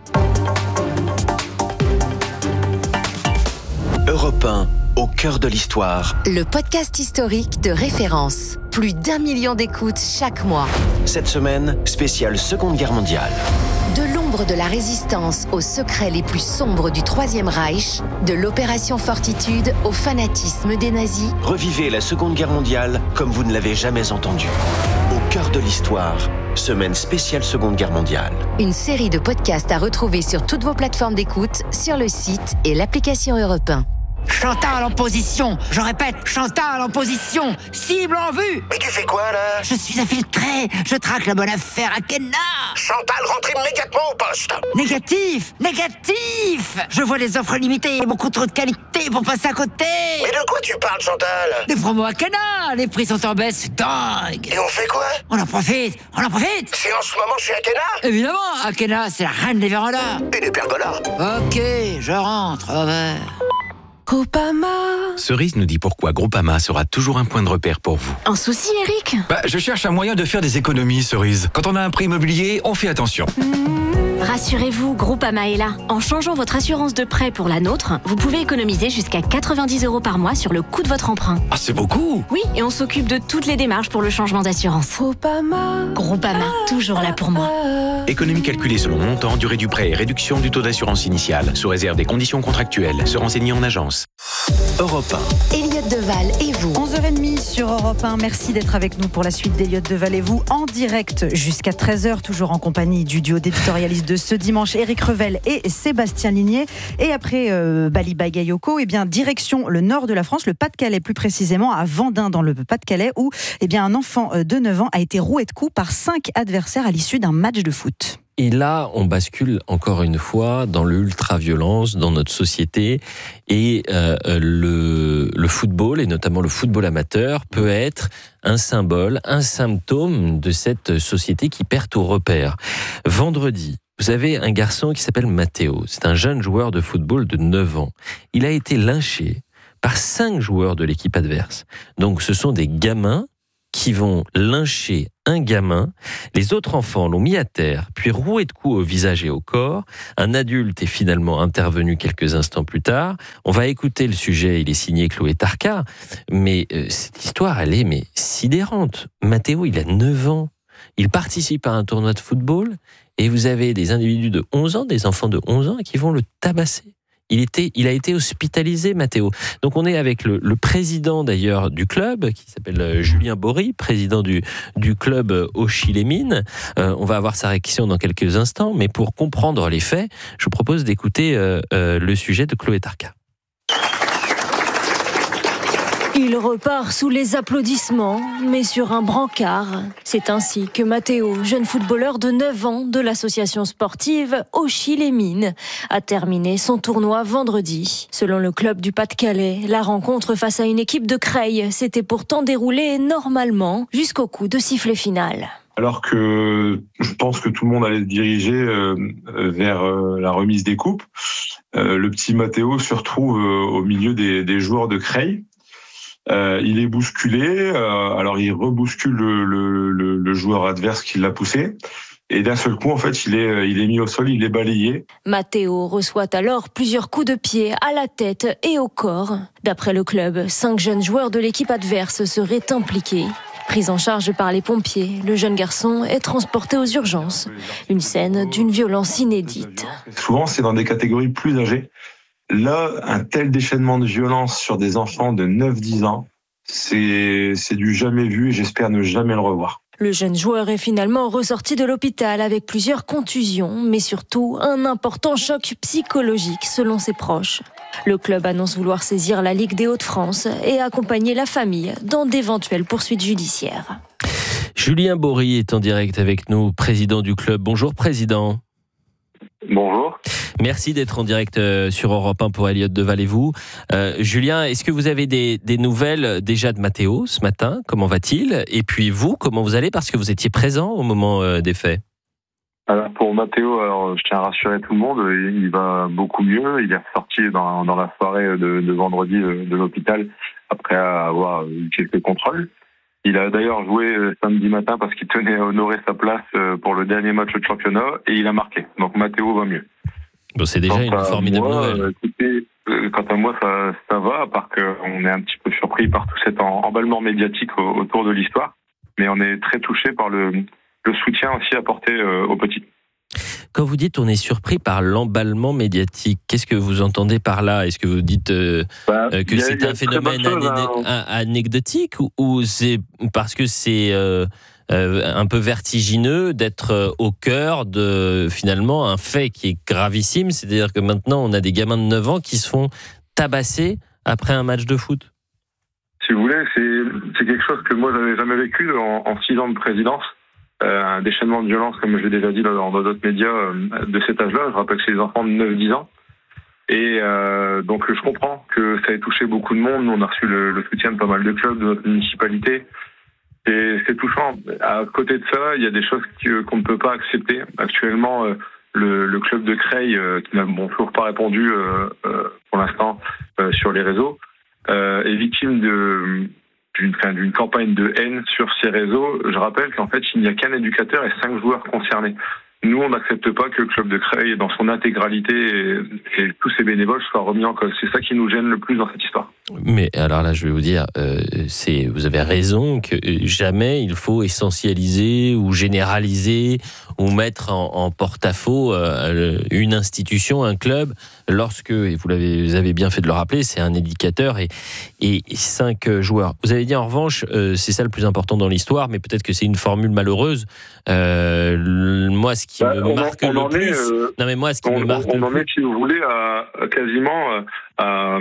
Europe un, au cœur de l'histoire. Le podcast historique de référence. Plus d'un million d'écoutes chaque mois. Cette semaine, spéciale Seconde Guerre mondiale. De l'ombre de la résistance aux secrets les plus sombres du Troisième Reich, de l'opération Fortitude au fanatisme des nazis. Revivez la Seconde Guerre mondiale comme vous ne l'avez jamais entendu. Au cœur de l'histoire, semaine spéciale Seconde Guerre mondiale. Une série de podcasts à retrouver sur toutes vos plateformes d'écoute, sur le site et l'application Europe un. Chantal en position, je répète, Chantal en position, cible en vue. Mais tu fais quoi là? Je suis infiltré, je traque la bonne affaire à Kenna. Chantal, rentre immédiatement au poste. Négatif, négatif. Je vois les offres limitées et beaucoup trop de qualité pour passer à côté. Mais de quoi tu parles, Chantal? Des promos à Kenna, les prix sont en baisse, c'est dingue. Et on fait quoi? On en profite, on en profite. C'est en ce moment chez Akena? Évidemment, Akena, c'est la reine des vérandas. Et des pergolas. Ok, je rentre, au revoir. Groupama. Cerise nous dit pourquoi Groupama sera toujours un point de repère pour vous. Un souci, Eric? Bah, je cherche un moyen de faire des économies, Cerise. Quand on a un prêt immobilier, on fait attention. Mmh. Rassurez-vous, Groupama est là. En changeant votre assurance de prêt pour la nôtre, vous pouvez économiser jusqu'à quatre-vingt-dix euros par mois sur le coût de votre emprunt. Ah, c'est beaucoup! Oui, et on s'occupe de toutes les démarches pour le changement d'assurance. Groupama. Groupama, toujours là pour moi. Économie calculée selon montant, durée du prêt et réduction du taux d'assurance initiale, sous réserve des conditions contractuelles. Se renseigner en agence. Europe un. Elliott Deval et vous. onze heures trente sur Europe un. Merci d'être avec nous pour la suite d'Elliott Deval et vous en direct jusqu'à treize heures, toujours en compagnie du duo d'éditorialistes de ce dimanche, Éric Revel et Sébastien Ligné. Et après euh, Bali Bagayoko, eh bien, direction le nord de la France, le Pas-de-Calais plus précisément, à Vendin dans le Pas-de-Calais, où eh bien, un enfant de neuf ans a été roué de coups par cinq adversaires à l'issue d'un match de foot. Et là, on bascule encore une fois dans l'ultra-violence, dans notre société. Et euh, le, le football, et notamment le football amateur, peut être un symbole, un symptôme de cette société qui perd tout repère. Vendredi, vous avez un garçon qui s'appelle Matteo. C'est un jeune joueur de football de neuf ans. Il a été lynché par cinq joueurs de l'équipe adverse. Donc ce sont des gamins qui vont lyncher un gamin. Les autres enfants l'ont mis à terre, puis roué de coups au visage et au corps. Un adulte est finalement intervenu quelques instants plus tard. On va écouter le sujet, il est signé Chloé Tarka. Mais euh, cette histoire, elle est mais sidérante. Matteo, il a neuf ans. Il participe à un tournoi de football et vous avez des individus de onze ans, des enfants de onze ans qui vont le tabasser. Il, était, il a été hospitalisé, Matteo. Donc on est avec le, le président d'ailleurs du club, qui s'appelle Julien Bory, président du, du club Auchy-les-Mines. Euh, on va avoir sa réaction dans quelques instants, mais pour comprendre les faits, je vous propose d'écouter euh, euh, le sujet de Chloé Tarka. Il repart sous les applaudissements, mais sur un brancard. C'est ainsi que Matteo, jeune footballeur de neuf ans de l'association sportive Auchy-les-Mines, a terminé son tournoi vendredi. Selon le club du Pas-de-Calais, la rencontre face à une équipe de Creil s'était pourtant déroulée normalement jusqu'au coup de sifflet final. Alors que je pense que tout le monde allait se diriger euh, vers euh, la remise des coupes, euh, le petit Matteo se retrouve euh, au milieu des, des joueurs de Creil. Euh, il est bousculé, euh, alors il rebouscule le, le, le, le joueur adverse qui l'a poussé, et d'un seul coup, en fait, il est, il est mis au sol, il est balayé. Matteo reçoit alors plusieurs coups de pied à la tête et au corps. D'après le club, cinq jeunes joueurs de l'équipe adverse seraient impliqués. Pris en charge par les pompiers, le jeune garçon est transporté aux urgences. Une scène d'une violence inédite. Souvent, c'est dans des catégories plus âgées. Là, un tel déchaînement de violence sur des enfants de neuf dix ans, c'est, c'est du jamais vu et j'espère ne jamais le revoir. Le jeune joueur est finalement ressorti de l'hôpital avec plusieurs contusions, mais surtout un important choc psychologique selon ses proches. Le club annonce vouloir saisir la Ligue des Hauts-de-France et accompagner la famille dans d'éventuelles poursuites judiciaires. Julien Bory est en direct avec nous, président du club. Bonjour président. Bonjour. Merci d'être en direct sur Europe un pour Elliott Deval et vous. Euh, Julien, est-ce que vous avez des, des nouvelles déjà de Matteo ce matin ? Comment va-t-il ? Et puis vous, comment vous allez ? Parce que vous étiez présent au moment euh, des faits. Alors pour Matteo, alors, je tiens à rassurer tout le monde, il va beaucoup mieux. Il est ressorti dans, dans la soirée de, de vendredi de, de l'hôpital après avoir eu quelques contrôles. Il a d'ailleurs joué samedi matin parce qu'il tenait à honorer sa place pour le dernier match de championnat et il a marqué. Donc Matteo va mieux. Bon, c'est déjà quant une formidable moi, nouvelle. Écoutez, euh, quant à moi, ça, ça va, à part qu'on est un petit peu surpris par tout cet emballement médiatique au, autour de l'histoire. Mais on est très touché par le, le soutien aussi apporté euh, aux petits. Quand vous dites on est surpris par l'emballement médiatique, qu'est-ce que vous entendez par là ? Est-ce que vous dites euh, bah, euh, que a, c'est un phénomène chose, ané- hein. anecdotique ou, ou c'est parce que c'est euh, euh, un peu vertigineux d'être au cœur de finalement un fait qui est gravissime, c'est-à-dire que maintenant on a des gamins de neuf ans qui se font tabasser après un match de foot ? Si vous voulez, c'est, c'est quelque chose que moi j'avais jamais vécu en, en six ans de présidence. Euh, un déchaînement de violence, comme je l'ai déjà dit dans d'autres médias, euh, de cet âge-là. Je rappelle que c'est des enfants de neuf dix ans. Et euh, donc je comprends que ça ait touché beaucoup de monde. On a reçu le, le soutien de pas mal de clubs de notre municipalité. Et c'est touchant. À côté de ça, il y a des choses que, qu'on ne peut pas accepter. Actuellement, euh, le, le club de Creil, euh, qui n'a bon, toujours pas répondu euh, euh, pour l'instant euh, sur les réseaux, euh, est victime de... D'une, enfin, d'une campagne de haine sur ces réseaux. Je rappelle qu'en fait, il n'y a qu'un éducateur et cinq joueurs concernés. Nous, on n'accepte pas que le club de Creil, dans son intégralité et, et tous ses bénévoles, soient remis en cause. C'est ça qui nous gêne le plus dans cette histoire. Mais alors là, je vais vous dire, euh, c'est, vous avez raison que jamais il faut essentialiser ou généraliser ou mettre en, en porte-à-faux euh, une institution, un club, lorsque, et vous, l'avez, vous avez bien fait de le rappeler, c'est un éducateur et, et cinq joueurs. Vous avez dit en revanche, euh, c'est ça le plus important dans l'histoire, mais peut-être que c'est une formule malheureuse. Euh, moi, ce qui bah, me on marque en, on le en plus... Est, euh, non mais moi, ce qui on, me marque on le en plus... est, si vous voulez, à, à quasiment à,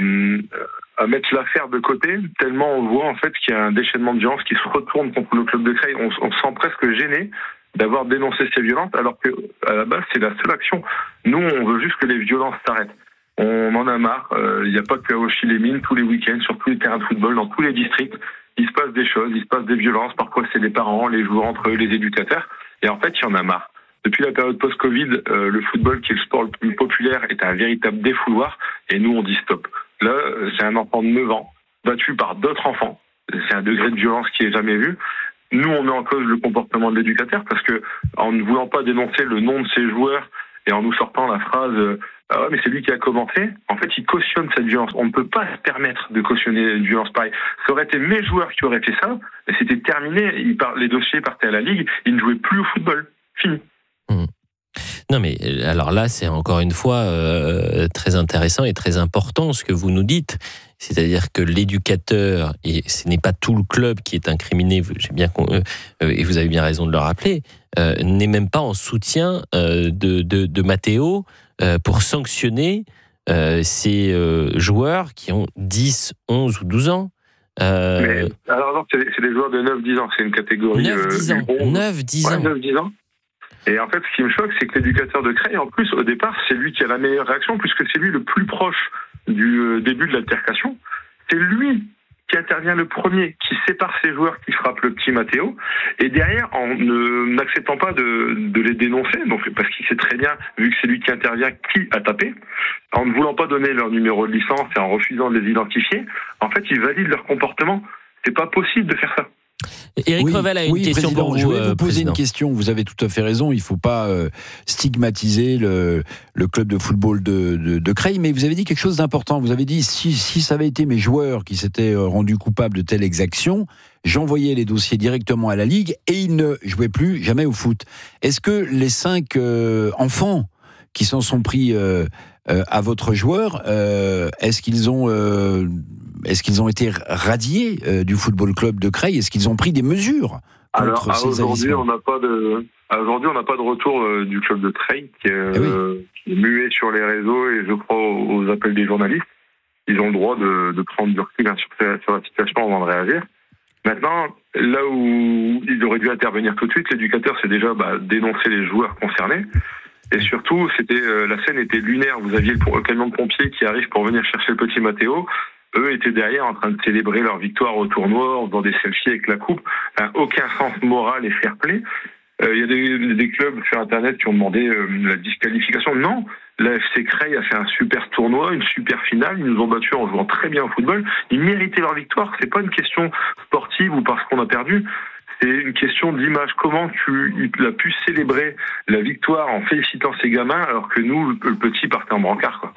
à mettre l'affaire de côté, tellement on voit en fait qu'il y a un déchaînement de violence qui se retourne contre le club de Creil. On, on se sent presque gêné d'avoir dénoncé ces violences, alors que à la base c'est la seule action. Nous, on veut juste que les violences s'arrêtent. On en a marre. Il euh, n'y a pas que à Auchy-les-Mines, tous les week-ends, sur tous les terrains de football, dans tous les districts, il se passe des choses, il se passe des violences. Parfois, c'est les parents, les joueurs entre eux, les éducateurs. Et en fait, il y en a marre. Depuis la période post-Covid, euh, le football, qui est le sport le plus populaire, est un véritable défouloir. Et nous, on dit stop. Là, c'est un enfant de neuf ans, battu par d'autres enfants. C'est un degré de violence qui est jamais vu. Nous, on met en cause le comportement de l'éducateur parce que, en ne voulant pas dénoncer le nom de ses joueurs et en nous sortant la phrase euh, « Ah ouais, mais c'est lui qui a commencé », en fait, il cautionne cette violence. On ne peut pas se permettre de cautionner une violence pareille. Ça aurait été mes joueurs qui auraient fait ça, et c'était terminé. Ils par... Les dossiers partaient à la Ligue, ils ne jouaient plus au football. Fini. Mmh. Non mais alors là, c'est encore une fois euh, très intéressant et très important ce que vous nous dites. C'est-à-dire que l'éducateur, et ce n'est pas tout le club qui est incriminé, j'ai bien, euh, et vous avez bien raison de le rappeler, euh, n'est même pas en soutien euh, de, de, de Matteo euh, pour sanctionner euh, ces euh, joueurs qui ont dix, onze ou douze ans. Euh... Mais, alors non, c'est, c'est des joueurs de neuf dix ans, c'est une catégorie... neuf dix ans, euh, neuf dix ouais, ans. neuf dix ans. Et en fait, ce qui me choque, c'est que l'éducateur de Creil, en plus, au départ, c'est lui qui a la meilleure réaction, puisque c'est lui le plus proche du début de l'altercation. C'est lui qui intervient le premier, qui sépare ses joueurs, qui frappe le petit Matteo. Et derrière, en ne, n'acceptant pas de, de les dénoncer, donc, parce qu'il sait très bien, vu que c'est lui qui intervient, qui a tapé, en ne voulant pas donner leur numéro de licence et en refusant de les identifier, en fait, il valide leur comportement. C'est pas possible de faire ça. Éric oui, Revel a une oui, question président, pour vous. Je voulais vous poser président. une question. Vous avez tout à fait raison. Il ne faut pas euh, stigmatiser le, le club de football de, de, de Creil, mais vous avez dit quelque chose d'important. Vous avez dit si, si ça avait été mes joueurs qui s'étaient rendus coupables de telle exaction, j'envoyais les dossiers directement à la Ligue et ils ne jouaient plus jamais au foot. Est-ce que les cinq euh, enfants qui s'en sont pris euh, euh, à votre joueur, euh, est-ce qu'ils ont euh, Est-ce qu'ils ont été radiés euh, du football club de Creil ? Est-ce qu'ils ont pris des mesures contre Alors, ces aujourd'hui, agissements ? on n'a pas de, aujourd'hui, on n'a pas de retour euh, du club de Creil qui est, eh oui. euh, qui est muet sur les réseaux et je crois aux, aux appels des journalistes. Ils ont le droit de, de prendre du recul hein, sur, sur la situation avant de réagir. Maintenant, là où il aurait dû intervenir tout de suite, l'éducateur, c'est déjà bah, dénoncer les joueurs concernés. Et surtout, c'était euh, la scène était lunaire. Vous aviez le camion de pompiers qui arrive pour venir chercher le petit Matteo. Eux étaient derrière en train de célébrer leur victoire au tournoi, en faisant des selfies avec la coupe. Enfin, aucun sens moral et fair play. Il euh, y a des, des clubs sur Internet qui ont demandé euh, la disqualification. Non, la F C Creil a fait un super tournoi, une super finale. Ils nous ont battus en jouant très bien au football. Ils méritaient leur victoire. C'est pas une question sportive ou parce qu'on a perdu. C'est une question d'image. Comment tu il a pu célébrer la victoire en félicitant ses gamins alors que nous, le, le petit, partait en brancard, quoi.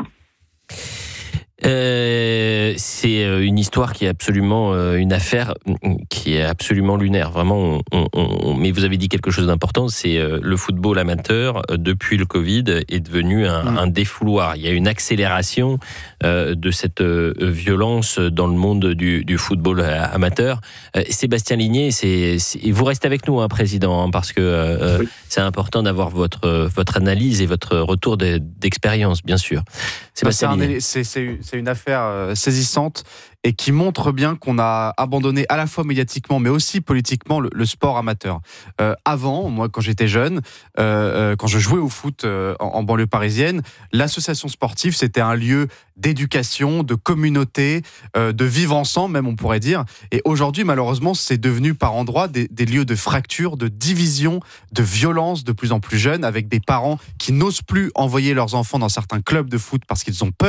Euh, c'est une histoire qui est absolument euh, une affaire qui est absolument lunaire. Vraiment, on, on, on, mais vous avez dit quelque chose d'important, c'est euh, le football amateur euh, depuis le Covid est devenu un, mmh. un défouloir. Il y a une accélération euh, de cette euh, violence dans le monde du, du football amateur. Euh, Sébastien Ligné, c'est, c'est, vous restez avec nous, hein, président, hein, parce que euh, oui. c'est important d'avoir votre votre analyse et votre retour de, d'expérience, bien sûr. Sébastien Ligné, c'est, c'est C'est une affaire saisissante et qui montre bien qu'on a abandonné à la fois médiatiquement mais aussi politiquement le, le sport amateur. Euh, avant, moi quand j'étais jeune, euh, quand je jouais au foot euh, en, en banlieue parisienne, l'association sportive c'était un lieu d'éducation, de communauté, euh, de vivre ensemble même on pourrait dire. Et aujourd'hui malheureusement c'est devenu par endroits des, des lieux de fracture, de division, de violence de plus en plus jeunes avec des parents qui n'osent plus envoyer leurs enfants dans certains clubs de foot parce qu'ils ont peur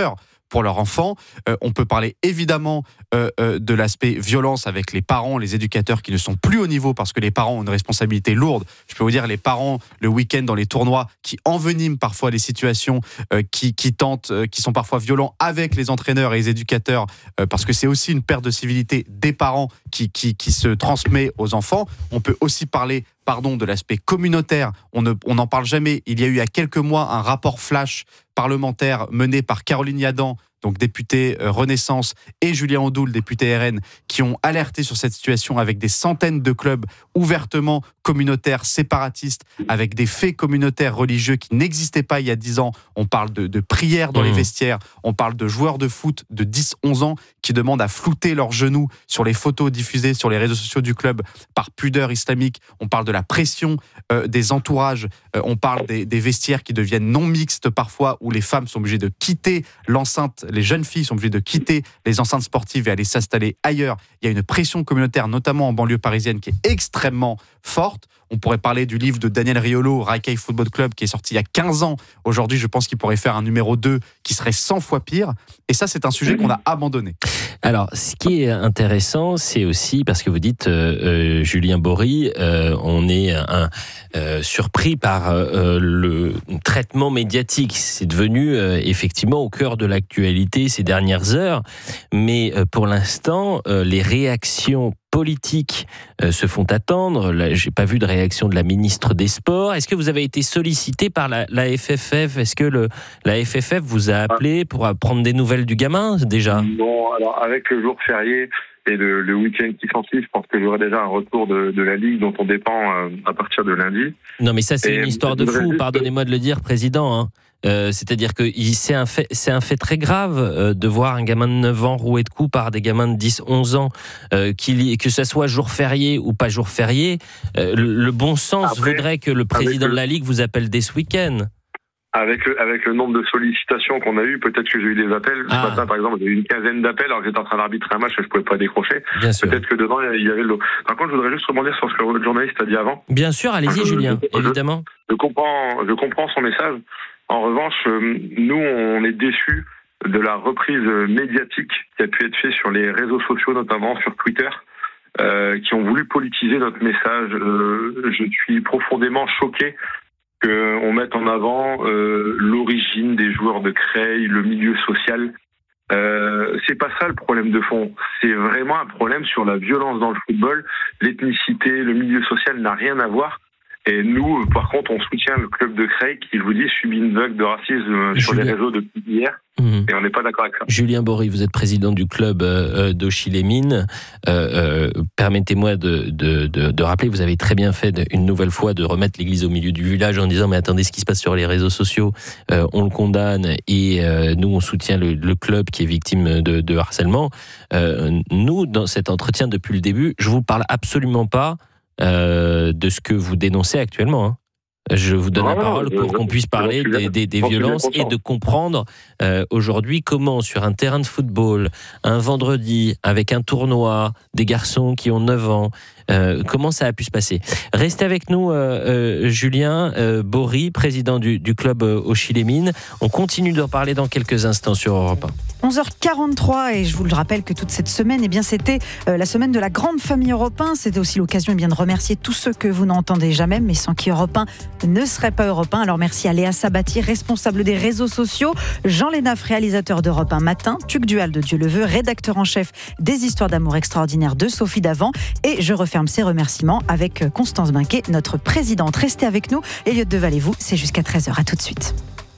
pour leur enfant. Euh, on peut parler évidemment euh, euh, de l'aspect violence avec les parents, les éducateurs qui ne sont plus au niveau parce que les parents ont une responsabilité lourde. Je peux vous dire, les parents, le week-end dans les tournois, qui enveniment parfois les situations, euh, qui, qui tentent, euh, qui sont parfois violents avec les entraîneurs et les éducateurs, euh, parce que c'est aussi une perte de civilité des parents qui, qui, qui se transmet aux enfants. On peut aussi parler pardon, de l'aspect communautaire. On ne, on n'en parle jamais. Il y a eu il y a quelques mois un rapport flash parlementaire mené par Caroline Yadan, donc députée euh, Renaissance, et Julien Audoul, député R N, qui ont alerté sur cette situation avec des centaines de clubs ouvertement communautaires, séparatistes, avec des faits communautaires religieux qui n'existaient pas il y a dix ans. On parle de, de prières dans mmh. les vestiaires, on parle de joueurs de foot de dix onze ans qui demandent à flouter leurs genoux sur les photos diffusées sur les réseaux sociaux du club par pudeur islamique. On parle de la pression euh, des entourages, euh, on parle des, des vestiaires qui deviennent non mixtes parfois, où les femmes sont obligées de quitter l'enceinte, les jeunes filles sont obligées de quitter les enceintes sportives et aller s'installer ailleurs. Il y a une pression communautaire, notamment en banlieue parisienne, qui est extrêmement forte. On pourrait parler du livre de Daniel Riolo, Racaille Football Club, qui est sorti il y a quinze ans. Aujourd'hui, je pense qu'il pourrait faire un numéro deux qui serait cent fois pire. Et ça, c'est un sujet qu'on a abandonné. Alors, ce qui est intéressant, c'est aussi, parce que vous dites, euh, euh, Julien Bory, euh, on est un, euh, surpris par euh, le traitement médiatique. C'est devenu euh, effectivement au cœur de l'actualité ces dernières heures. Mais euh, pour l'instant, euh, les réactions politiques euh, se font attendre. Là, j'ai pas vu de réaction de la ministre des Sports. Est-ce que vous avez été sollicité par la, la F F F ? Est-ce que le, la F F F vous a appelé pour prendre des nouvelles du gamin déjà ? Non, alors avec le jour férié et le, le week-end qui s'ensuit, je pense que j'aurai déjà un retour de, de la Ligue dont on dépend euh, à partir de lundi. Non mais ça c'est et une histoire de fou, juste... pardonnez-moi de le dire, Président. Hein. Euh, c'est-à-dire que c'est un fait, c'est un fait très grave euh, de voir un gamin de neuf ans roué de coups par des gamins de dix onze ans, euh, qu'il, que ça soit jour férié ou pas jour férié. Euh, le, le bon sens Après, voudrait que le président de la Ligue vous appelle dès ce week-end. Avec le, avec le nombre de sollicitations qu'on a eu, peut-être que j'ai eu des appels. Ce ah. matin, par exemple, j'ai eu une quinzaine d'appels alors que j'étais en train d'arbitrer un match et je ne pouvais pas décrocher. Bien sûr. Peut-être que dedans, il y avait le lot. Par contre, je voudrais juste rebondir sur ce que le journaliste a dit avant. Bien sûr, allez-y, je, Julien, je, évidemment. Je, je, comprends, je comprends son message. En revanche, nous, on est déçus de la reprise médiatique qui a pu être faite sur les réseaux sociaux, notamment sur Twitter, euh, qui ont voulu politiser notre message. Euh, je suis profondément choqué qu'on mette en avant euh, l'origine des joueurs de Creil, le milieu social. Euh, c'est pas ça le problème de fond. C'est vraiment un problème sur la violence dans le football. L'ethnicité, le milieu social n'a rien à voir. Et nous, par contre, on soutient le club de Creil qui, je vous dis, subit une vague de racisme sur Julien. les réseaux depuis hier. Mmh. Et on n'est pas d'accord avec ça. Julien Bory, vous êtes président du club euh, d'Auchy-les-Mines. Euh, euh, permettez-moi de, de, de, de rappeler, vous avez très bien fait de, une nouvelle fois de remettre l'église au milieu du village en disant mais attendez, ce qui se passe sur les réseaux sociaux, euh, on le condamne et euh, nous, on soutient le, le club qui est victime de, de harcèlement. Euh, nous, dans cet entretien depuis le début, je vous parle absolument pas Euh, de ce que vous dénoncez actuellement. Hein. Je vous donne non, la parole pour qu'on puisse parler des, des, des violences et de comprendre euh, aujourd'hui comment sur un terrain de football, un vendredi, avec un tournoi, des garçons qui ont neuf ans, euh, comment ça a pu se passer. Restez avec nous, euh, euh, Julien euh, Bory, président du, du club euh, Auchy-les-Mines. On continue d'en parler dans quelques instants sur Europe un. onze heures quarante-trois et je vous le rappelle que toute cette semaine, eh bien, c'était euh, la semaine de la grande famille Europe un. C'était aussi l'occasion eh bien, de remercier tous ceux que vous n'entendez jamais, mais sans qui Europe un ne serait pas Europe un. Alors merci à Léa Sabatier, responsable des réseaux sociaux, Jean Lénaf, réalisateur d'Europe un Matin, Tuc Dual de Dieu le veut, rédacteur en chef des Histoires d'amour extraordinaires de Sophie Davant. Et je referme ces remerciements avec Constance Binquet, notre présidente. Restez avec nous. Elliot Deval-et-vous, c'est jusqu'à treize heures. À tout de suite.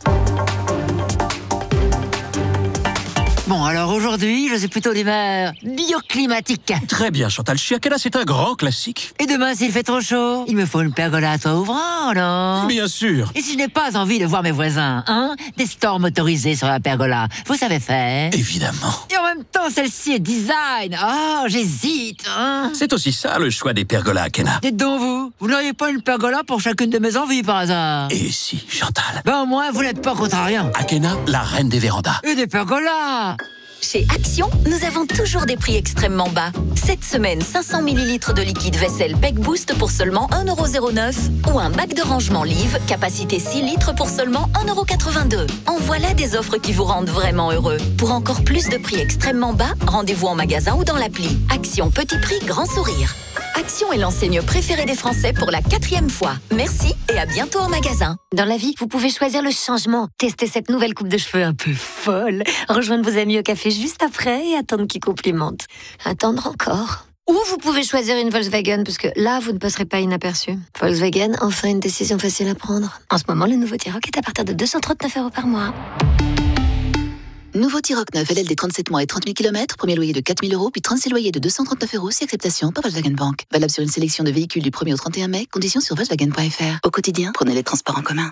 Bon, alors aujourd'hui, je suis plutôt d'humeur bioclimatique. Très bien, Chantal Chiakela, c'est un grand classique. Et demain, s'il fait trop chaud, il me faut une pergola à toit ouvrant, non ? Bien sûr. Et si je n'ai pas envie de voir mes voisins, hein ? Des stores motorisés sur la pergola, vous savez faire ? Évidemment. Et en même temps, celle-ci est design. Oh, j'hésite, hein ? C'est aussi ça, le choix des pergolas, Akena. Dites donc, vous, vous n'auriez pas une pergola pour chacune de mes envies, par hasard ? Et si, Chantal ? Ben au moins, vous n'êtes pas contrariant. Akena, la reine des vérandas. Et des pergolas ? Chez Action, nous avons toujours des prix extrêmement bas. Cette semaine, cinq cents millilitres de liquide vaisselle Peck Boost pour seulement un euro zéro neuf ou un bac de rangement Live, capacité six litres pour seulement un euro quatre-vingt-deux. En voilà des offres qui vous rendent vraiment heureux. Pour encore plus de prix extrêmement bas, rendez-vous en magasin ou dans l'appli. Action, petit prix, grand sourire. Action est l'enseigne préférée des Français pour la quatrième fois. Merci et à bientôt en magasin. Dans la vie, vous pouvez choisir le changement. Tester cette nouvelle coupe de cheveux un peu folle. Rejoindre vos amis au café juste après et attendre qu'ils complimentent. Attendre encore. Ou vous pouvez choisir une Volkswagen, parce que là, vous ne passerez pas inaperçu. Volkswagen, enfin une décision facile à prendre. En ce moment, le nouveau T-Roc est à partir de deux cent trente-neuf euros par mois. Nouveau T-Roc neuf, L L D trente-sept mois et trente mille kilomètres, premier loyer de quatre mille euros, puis trente-six loyers de deux cent trente-neuf euros, si acceptation par Volkswagen Bank. Valable sur une sélection de véhicules du premier au trente et un mai, conditions sur Volkswagen point F R. Au quotidien, prenez les transports en commun.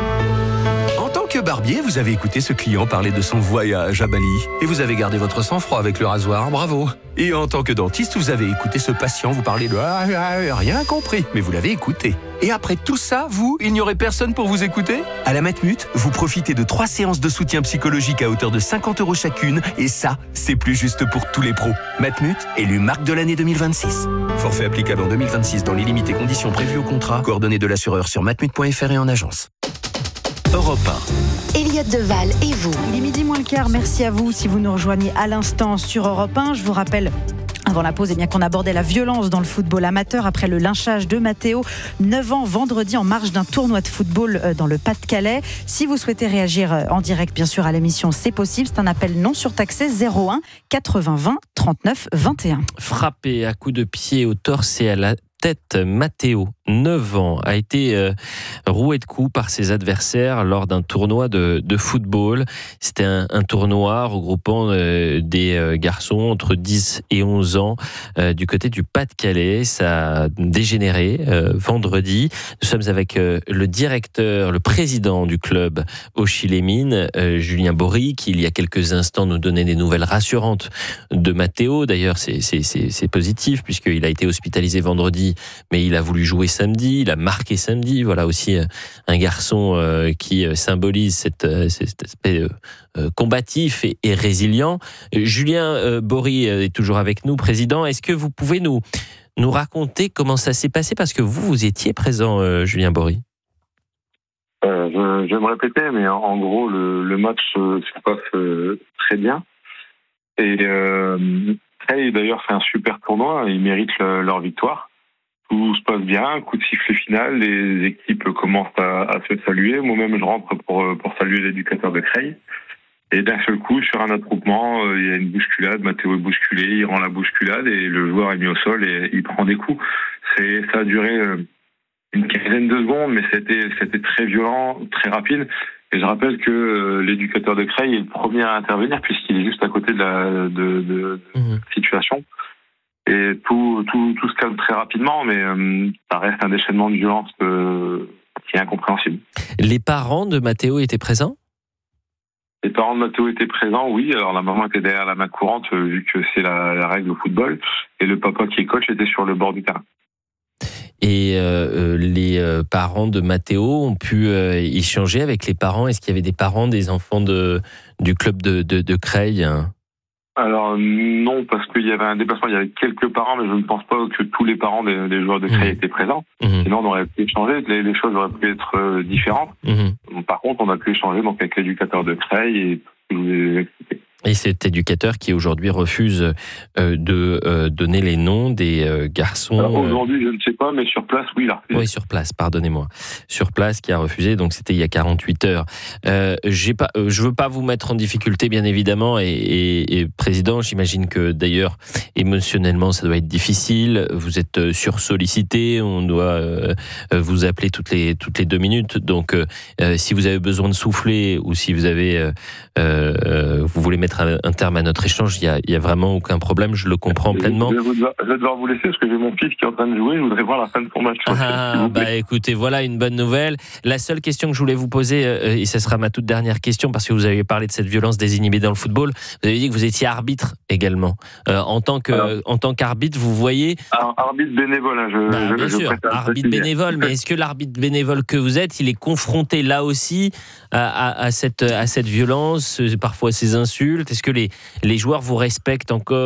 En tant que barbier, vous avez écouté ce client parler de son voyage à Bali. Et vous avez gardé votre sang-froid avec le rasoir, bravo. Et en tant que dentiste, vous avez écouté ce patient vous parler de ah, ah, rien compris, mais vous l'avez écouté. Et après tout ça, vous, il n'y aurait personne pour vous écouter? À la Matmut, vous profitez de trois séances de soutien psychologique à hauteur de cinquante euros chacune. Et ça, c'est plus juste pour tous les pros. Matmut, élu marque de l'année deux mille vingt-six. Forfait applicable en deux mille vingt-six dans les limites et conditions prévues au contrat. Coordonnées de l'assureur sur matmut point F R et en agence. Europe un. Elliot Deval et vous. Il est midi moins le quart, merci à vous si vous nous rejoignez à l'instant sur Europe un. Je vous rappelle avant la pause, eh bien, qu'on abordait la violence dans le football amateur après le lynchage de Matteo, neuf ans vendredi en marge d'un tournoi de football dans le Pas-de-Calais. Si vous souhaitez réagir en direct, bien sûr, à l'émission, c'est possible. C'est un appel non surtaxé zéro un quatre-vingts vingt trente-neuf vingt et un. Frappé à coups de pied au torse et à la tête, Matteo, neuf ans, a été euh, roué de coups par ses adversaires lors d'un tournoi de, de football. C'était un, un tournoi regroupant euh, des euh, garçons entre dix et onze ans euh, du côté du Pas-de-Calais. Ça a dégénéré euh, vendredi. Nous sommes avec euh, le directeur, le président du club Auchy-les-Mines, euh, Julien Bory, qui il y a quelques instants nous donnait des nouvelles rassurantes de Matteo. D'ailleurs, c'est, c'est, c'est, c'est positif puisqu'il a été hospitalisé vendredi, mais il a voulu jouer samedi, il a marqué samedi. Voilà aussi un garçon euh, qui symbolise cette, euh, cet aspect euh, combatif et, et résilient. Julien euh, Bory est toujours avec nous, président. Est-ce que vous pouvez nous, nous raconter comment ça s'est passé? Parce que vous, vous étiez présent, euh, Julien Bory. Euh, je, je vais me répéter, mais en, en gros, le, le match euh, se passe euh, très bien. Et euh, Creil, d'ailleurs, fait un super tournoi. Ils méritent le, leur victoire. Tout se passe bien, coup de sifflet final, les équipes commencent à, à se saluer. Moi-même, je rentre pour, pour saluer l'éducateur de Creil. Et d'un seul coup, sur un attroupement, il y a une bousculade. Matteo est bousculé, il rend la bousculade et le joueur est mis au sol et il prend des coups. C'est, ça a duré une quinzaine de secondes, mais c'était, c'était très violent, très rapide. Et je rappelle que l'éducateur de Creil est le premier à intervenir puisqu'il est juste à côté de la de, de, de mmh. situation. Et tout, tout, tout se calme très rapidement, mais euh, ça reste un déchaînement de violence euh, qui est incompréhensible. Les parents de Matteo étaient présents ? Les parents de Matteo étaient présents, oui. Alors la maman était derrière la main courante, euh, vu que c'est la, la règle au football. Et le papa qui est coach était sur le bord du terrain. Et euh, les euh, parents de Matteo ont pu euh, échanger avec les parents. Est-ce qu'il y avait des parents des enfants de, du club de, de, de Creil ? Alors non, parce qu'il y avait un déplacement, il y avait quelques parents, mais je ne pense pas que tous les parents des, des joueurs de Creil mmh. étaient présents. Mmh. Sinon, on aurait pu échanger, les, les choses auraient pu être euh, différentes. Mmh. Par contre, on a pu échanger donc, avec l'éducateur de Creil et je vous ai expliqué. Et cet éducateur qui aujourd'hui refuse euh, de euh, donner les noms des euh, garçons. Alors, aujourd'hui, je ne sais pas, mais sur place, oui, il a refusé. Oui, sur place, pardonnez-moi. Sur place, qui a refusé, donc c'était il y a quarante-huit heures. Euh, j'ai pas, euh, je ne veux pas vous mettre en difficulté, bien évidemment, et, et, et Président, j'imagine que d'ailleurs, émotionnellement, ça doit être difficile. Vous êtes sursollicité, on doit euh, vous appeler toutes les, toutes les deux minutes. Donc, euh, si vous avez besoin de souffler ou si vous avez, euh, euh, vous voulez mettre un terme à notre échange, il n'y a, il y a vraiment aucun problème, je le comprends je, pleinement. Je vais, devoir, je vais devoir vous laisser parce que j'ai mon fils qui est en train de jouer, je voudrais voir la fin de son match. Ah, bah écoutez, voilà une bonne nouvelle. La seule question que je voulais vous poser, euh, et ce sera ma toute dernière question, parce que vous avez parlé de cette violence désinhibée dans le football, vous avez dit que vous étiez arbitre également. Euh, en tant que, Alors, en tant qu'arbitre, vous voyez... Alors, arbitre bénévole, hein, je, bah, je, bien je sûr, arbitre bénévole, mais est-ce que l'arbitre bénévole que vous êtes, il est confronté là aussi à, à, à, cette, à cette violence, parfois ces insultes? adultes. Est-ce que les, les joueurs vous respectent encore ?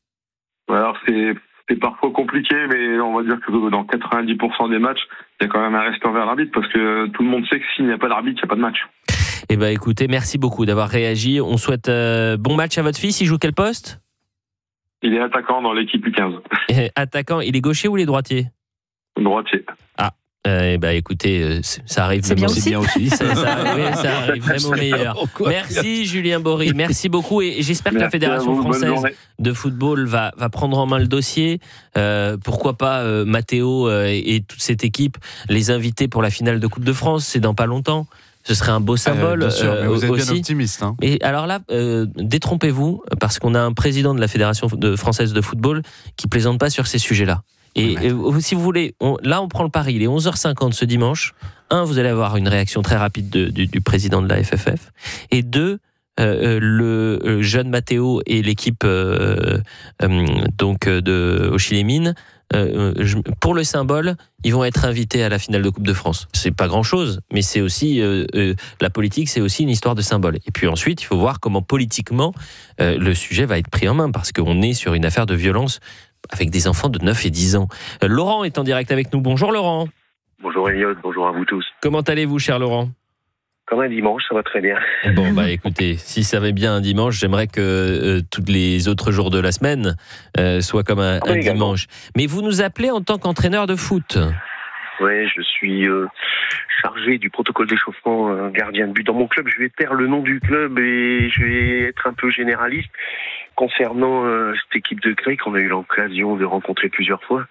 Alors c'est, c'est parfois compliqué, mais on va dire que dans quatre-vingt-dix pour cent des matchs, il y a quand même un respect envers l'arbitre, parce que tout le monde sait que s'il n'y a pas d'arbitre, il n'y a pas de match. Eh bien écoutez, merci beaucoup d'avoir réagi. On souhaite euh, bon match à votre fils. Il joue quel poste ? Il est attaquant dans l'équipe U quinze. Attaquant, il est gaucher ou il est droitier ? Droitier. Ah, euh, bah écoutez, euh, ça arrive c'est même bien aussi. aussi. Bien aussi. ça, ça, oui, ça arrive même au meilleur. Merci Julien Bory, merci beaucoup et j'espère Merci que la Fédération vous, française de football va, va prendre en main le dossier. Euh, pourquoi pas euh, Matteo euh, et, et toute cette équipe les inviter pour la finale de Coupe de France, c'est dans pas longtemps. Ce serait un beau symbole. Euh, bien sûr, mais vous êtes aussi. bien optimiste. Hein. Et alors là, euh, détrompez-vous, parce qu'on a un président de la Fédération de, française de football qui plaisante pas sur ces sujets-là. Et, ouais. et si vous voulez, on, là on prend le pari, il est onze heures cinquante ce dimanche. Un, vous allez avoir une réaction très rapide de, du, du président de la F F F. Et deux, euh, le jeune Matteo et l'équipe euh, euh, donc de Auchy-les-Mines, Euh, je, pour le symbole, ils vont être invités à la finale de Coupe de France. C'est pas grand-chose, mais c'est aussi euh, euh, la politique, c'est aussi une histoire de symbole. Et puis ensuite, il faut voir comment politiquement euh, le sujet va être pris en main, parce qu'on est sur une affaire de violence avec des enfants de neuf et dix ans. Euh, Laurent est en direct avec nous. Bonjour Laurent. Bonjour Elliot, bonjour à vous tous. Comment allez-vous, cher Laurent ? Comme un dimanche, ça va très bien. Bon, bah écoutez, si ça va bien un dimanche, j'aimerais que euh, tous les autres jours de la semaine euh, soient comme un, un dimanche. Mais vous nous appelez en tant qu'entraîneur de foot ? Oui, je suis euh, chargé du protocole d'échauffement euh, gardien de but. Dans mon club, je vais taire le nom du club et je vais être un peu généraliste concernant euh, cette équipe de Grey qu'on a eu l'occasion de rencontrer plusieurs fois.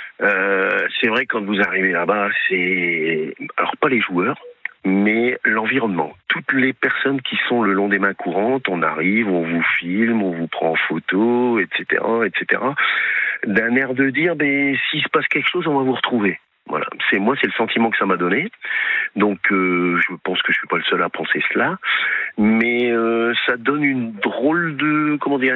Euh, c'est vrai, quand vous arrivez là-bas, c'est... Alors, pas les joueurs, mais l'environnement. Toutes les personnes qui sont le long des mains courantes, on arrive, on vous filme, on vous prend en photo, et cetera, et cetera. D'un air de dire, ben, s'il se passe quelque chose, on va vous retrouver. Voilà. C'est, moi, c'est le sentiment que ça m'a donné. Donc, euh, je pense que je suis pas le seul à penser cela. Mais euh, ça donne une drôle de... Comment dirais-je ?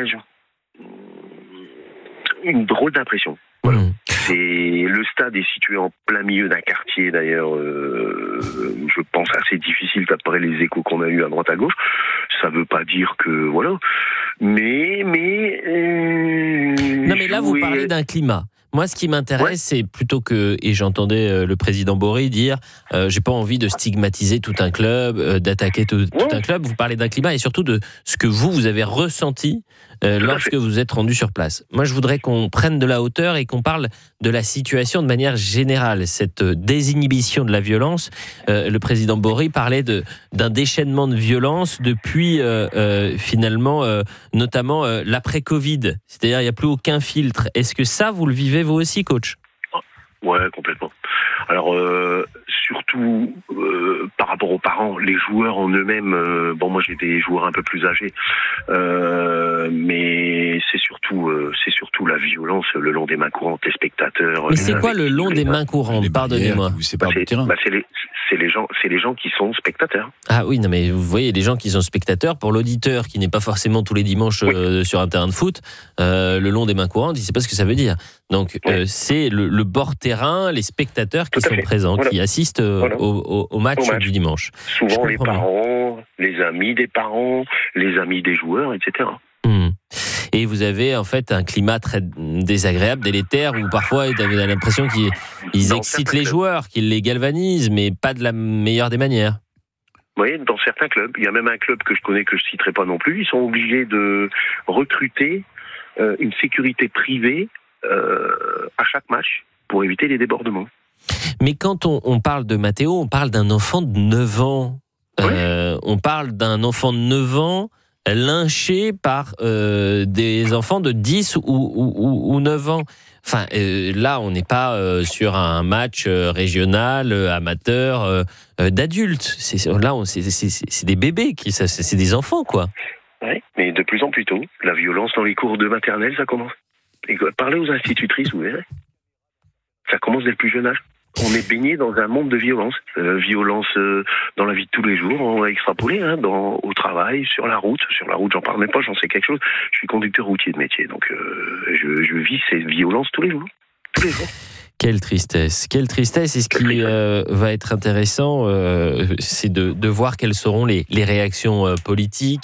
Une drôle d'impression. Voilà. C'est, le stade est situé en plein milieu d'un quartier, d'ailleurs, euh, je pense assez difficile d'après les échos qu'on a eu à droite à gauche. Ça veut pas dire que, voilà. Mais, mais... Euh, non, mais là, vous parlez d'un climat. Moi, ce qui m'intéresse, ouais. c'est plutôt que, et j'entendais euh, le président Bory dire, euh, j'ai pas envie de stigmatiser tout un club, euh, d'attaquer tout, tout un club. Vous parlez d'un climat et surtout de ce que vous, vous avez ressenti euh, lorsque vous êtes rendu sur place. Moi, je voudrais qu'on prenne de la hauteur et qu'on parle de la situation de manière générale. Cette désinhibition de la violence, euh, le président Bory parlait de, d'un déchaînement de violence depuis euh, euh, finalement, euh, notamment euh, l'après-Covid. C'est-à-dire, il n'y a plus aucun filtre. Est-ce que ça, vous le vivez vous aussi, coach ? Ouais, complètement. Alors, euh, surtout euh, par rapport aux parents, les joueurs en eux-mêmes, euh, bon, moi j'ai des joueurs un peu plus âgés, euh, mais c'est surtout, euh, c'est surtout la violence le long des mains courantes, les spectateurs. Mais c'est quoi le long des mains courantes ? Pardonnez-moi. C'est, bah, c'est, bah, c'est, les, c'est, les gens, c'est les gens qui sont spectateurs. Ah oui, non mais vous voyez, les gens qui sont spectateurs, pour l'auditeur qui n'est pas forcément tous les dimanches oui. euh, sur un terrain de foot, euh, le long des mains courantes, il ne sait pas ce que ça veut dire. Donc oui. euh, c'est le, le bord terrain, les spectateurs qui sont présents, voilà. qui assistent euh, voilà. au, au, au, match au match du dimanche. Souvent les parents, bien. les amis des parents, les amis des joueurs, et cetera. Mmh. Et vous avez en fait un climat très désagréable, délétère, où parfois vous avez l'impression qu'ils ils excitent les clubs. joueurs, qu'ils les galvanisent, mais pas de la meilleure des manières. Oui, dans certains clubs. Il y a même un club que je connais, que je ne citerai pas non plus. Ils sont obligés de recruter euh, une sécurité privée euh, à chaque match pour éviter les débordements. Mais quand on, on parle de Matteo, on parle d'un enfant de neuf ans. Euh, oui. On parle d'un enfant de neuf ans lynché par euh, des enfants de dix ou, ou, ou neuf ans. Enfin, euh, là, on n'est pas euh, sur un match euh, régional, euh, amateur, euh, euh, d'adultes. C'est, là, on, c'est, c'est, c'est des bébés, qui, ça, c'est, c'est des enfants, quoi. Oui, mais de plus en plus tôt. La violence dans les cours de maternelle, ça commence. Et parlez aux institutrices, vous verrez. Ça commence dès le plus jeune âge. On est baigné dans un monde de violence. Euh, violence euh, dans la vie de tous les jours, on va extrapoler, hein, dans, au travail, sur la route. Sur la route, j'en parle même pas, j'en sais quelque chose. Je suis conducteur routier de métier, donc euh, je, je vis ces violences tous les jours. Tous les jours. Quelle tristesse, quelle tristesse. Et ce qui euh, va être intéressant, euh, c'est de, de voir quelles seront les, les réactions euh, politiques,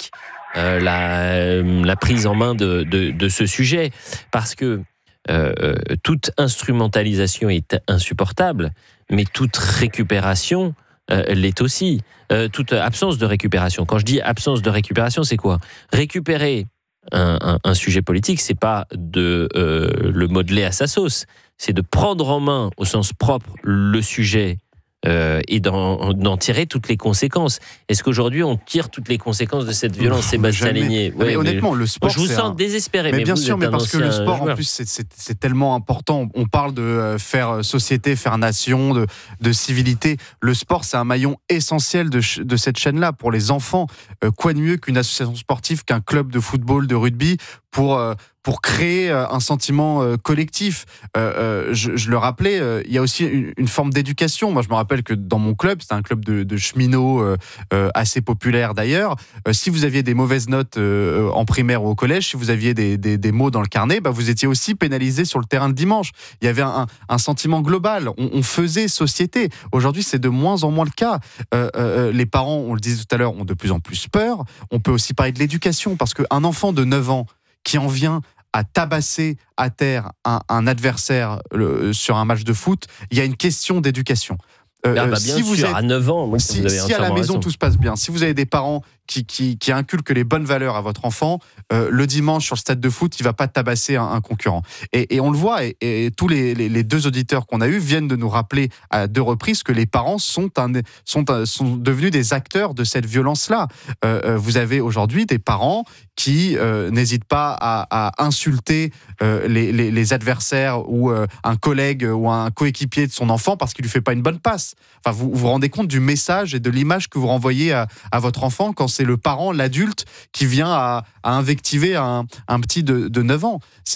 euh, la, la prise en main de, de, de ce sujet, parce que euh, toute instrumentalisation est insupportable, mais toute récupération euh, l'est aussi. Euh, toute absence de récupération. Quand je dis absence de récupération, c'est quoi ? Récupérer un, un, un sujet politique, c'est pas de euh, le modeler à sa sauce, c'est de prendre en main au sens propre le sujet euh, et d'en, d'en tirer toutes les conséquences. Est-ce qu'aujourd'hui on tire toutes les conséquences de cette violence, Sébastien Lénier ? Ouais, honnêtement, le sport, je vous sens un... désespéré. Mais, mais bien vous sûr, mais parce que le sport, joueur. en plus, c'est, c'est, c'est tellement important. On parle de faire société, faire nation, de, de civilité. Le sport, c'est un maillon essentiel de, de cette chaîne-là pour les enfants. Euh, quoi de mieux qu'une association sportive, qu'un club de football, de rugby, pour euh, pour créer un sentiment euh, collectif. Euh, euh, je, je le rappelais, euh, il y a aussi une, une forme d'éducation. Moi, je me rappelle que dans mon club, c'était un club de, de cheminots euh, euh, assez populaire d'ailleurs. Euh, si vous aviez des mauvaises notes euh, en primaire ou au collège, si vous aviez des, des, des mots dans le carnet, bah, vous étiez aussi pénalisé sur le terrain de dimanche. Il y avait un, un sentiment global. On, on faisait société. Aujourd'hui, c'est de moins en moins le cas. Euh, euh, les parents, on le disait tout à l'heure, ont de plus en plus peur. On peut aussi parler de l'éducation, parce qu'un enfant de neuf ans qui en vient à tabasser à terre un, un adversaire le, sur un match de foot, il y a une question d'éducation. Euh, ah bah bien si sûr, vous êtes, à neuf ans, moi, si, vous avez si à la maison raison. Tout se passe bien, si vous avez des parents qui, qui, qui inculquent les bonnes valeurs à votre enfant, euh, le dimanche sur le stade de foot, il ne va pas tabasser un, un concurrent. Et, et on le voit, et, et tous les, les, les deux auditeurs qu'on a eus viennent de nous rappeler à deux reprises que les parents sont, un, sont, un, sont devenus des acteurs de cette violence-là. Euh, vous avez aujourd'hui des parents qui euh, n'hésitent pas à, à insulter euh, les, les, les adversaires ou euh, un collègue ou un coéquipier de son enfant parce qu'il ne lui fait pas une bonne passe. Enfin, vous, vous vous rendez compte du message et de l'image que vous renvoyez à, à votre enfant quand c'est le parent, l'adulte, qui vient à, à invectiver un, un petit de, de neuf ans. C'est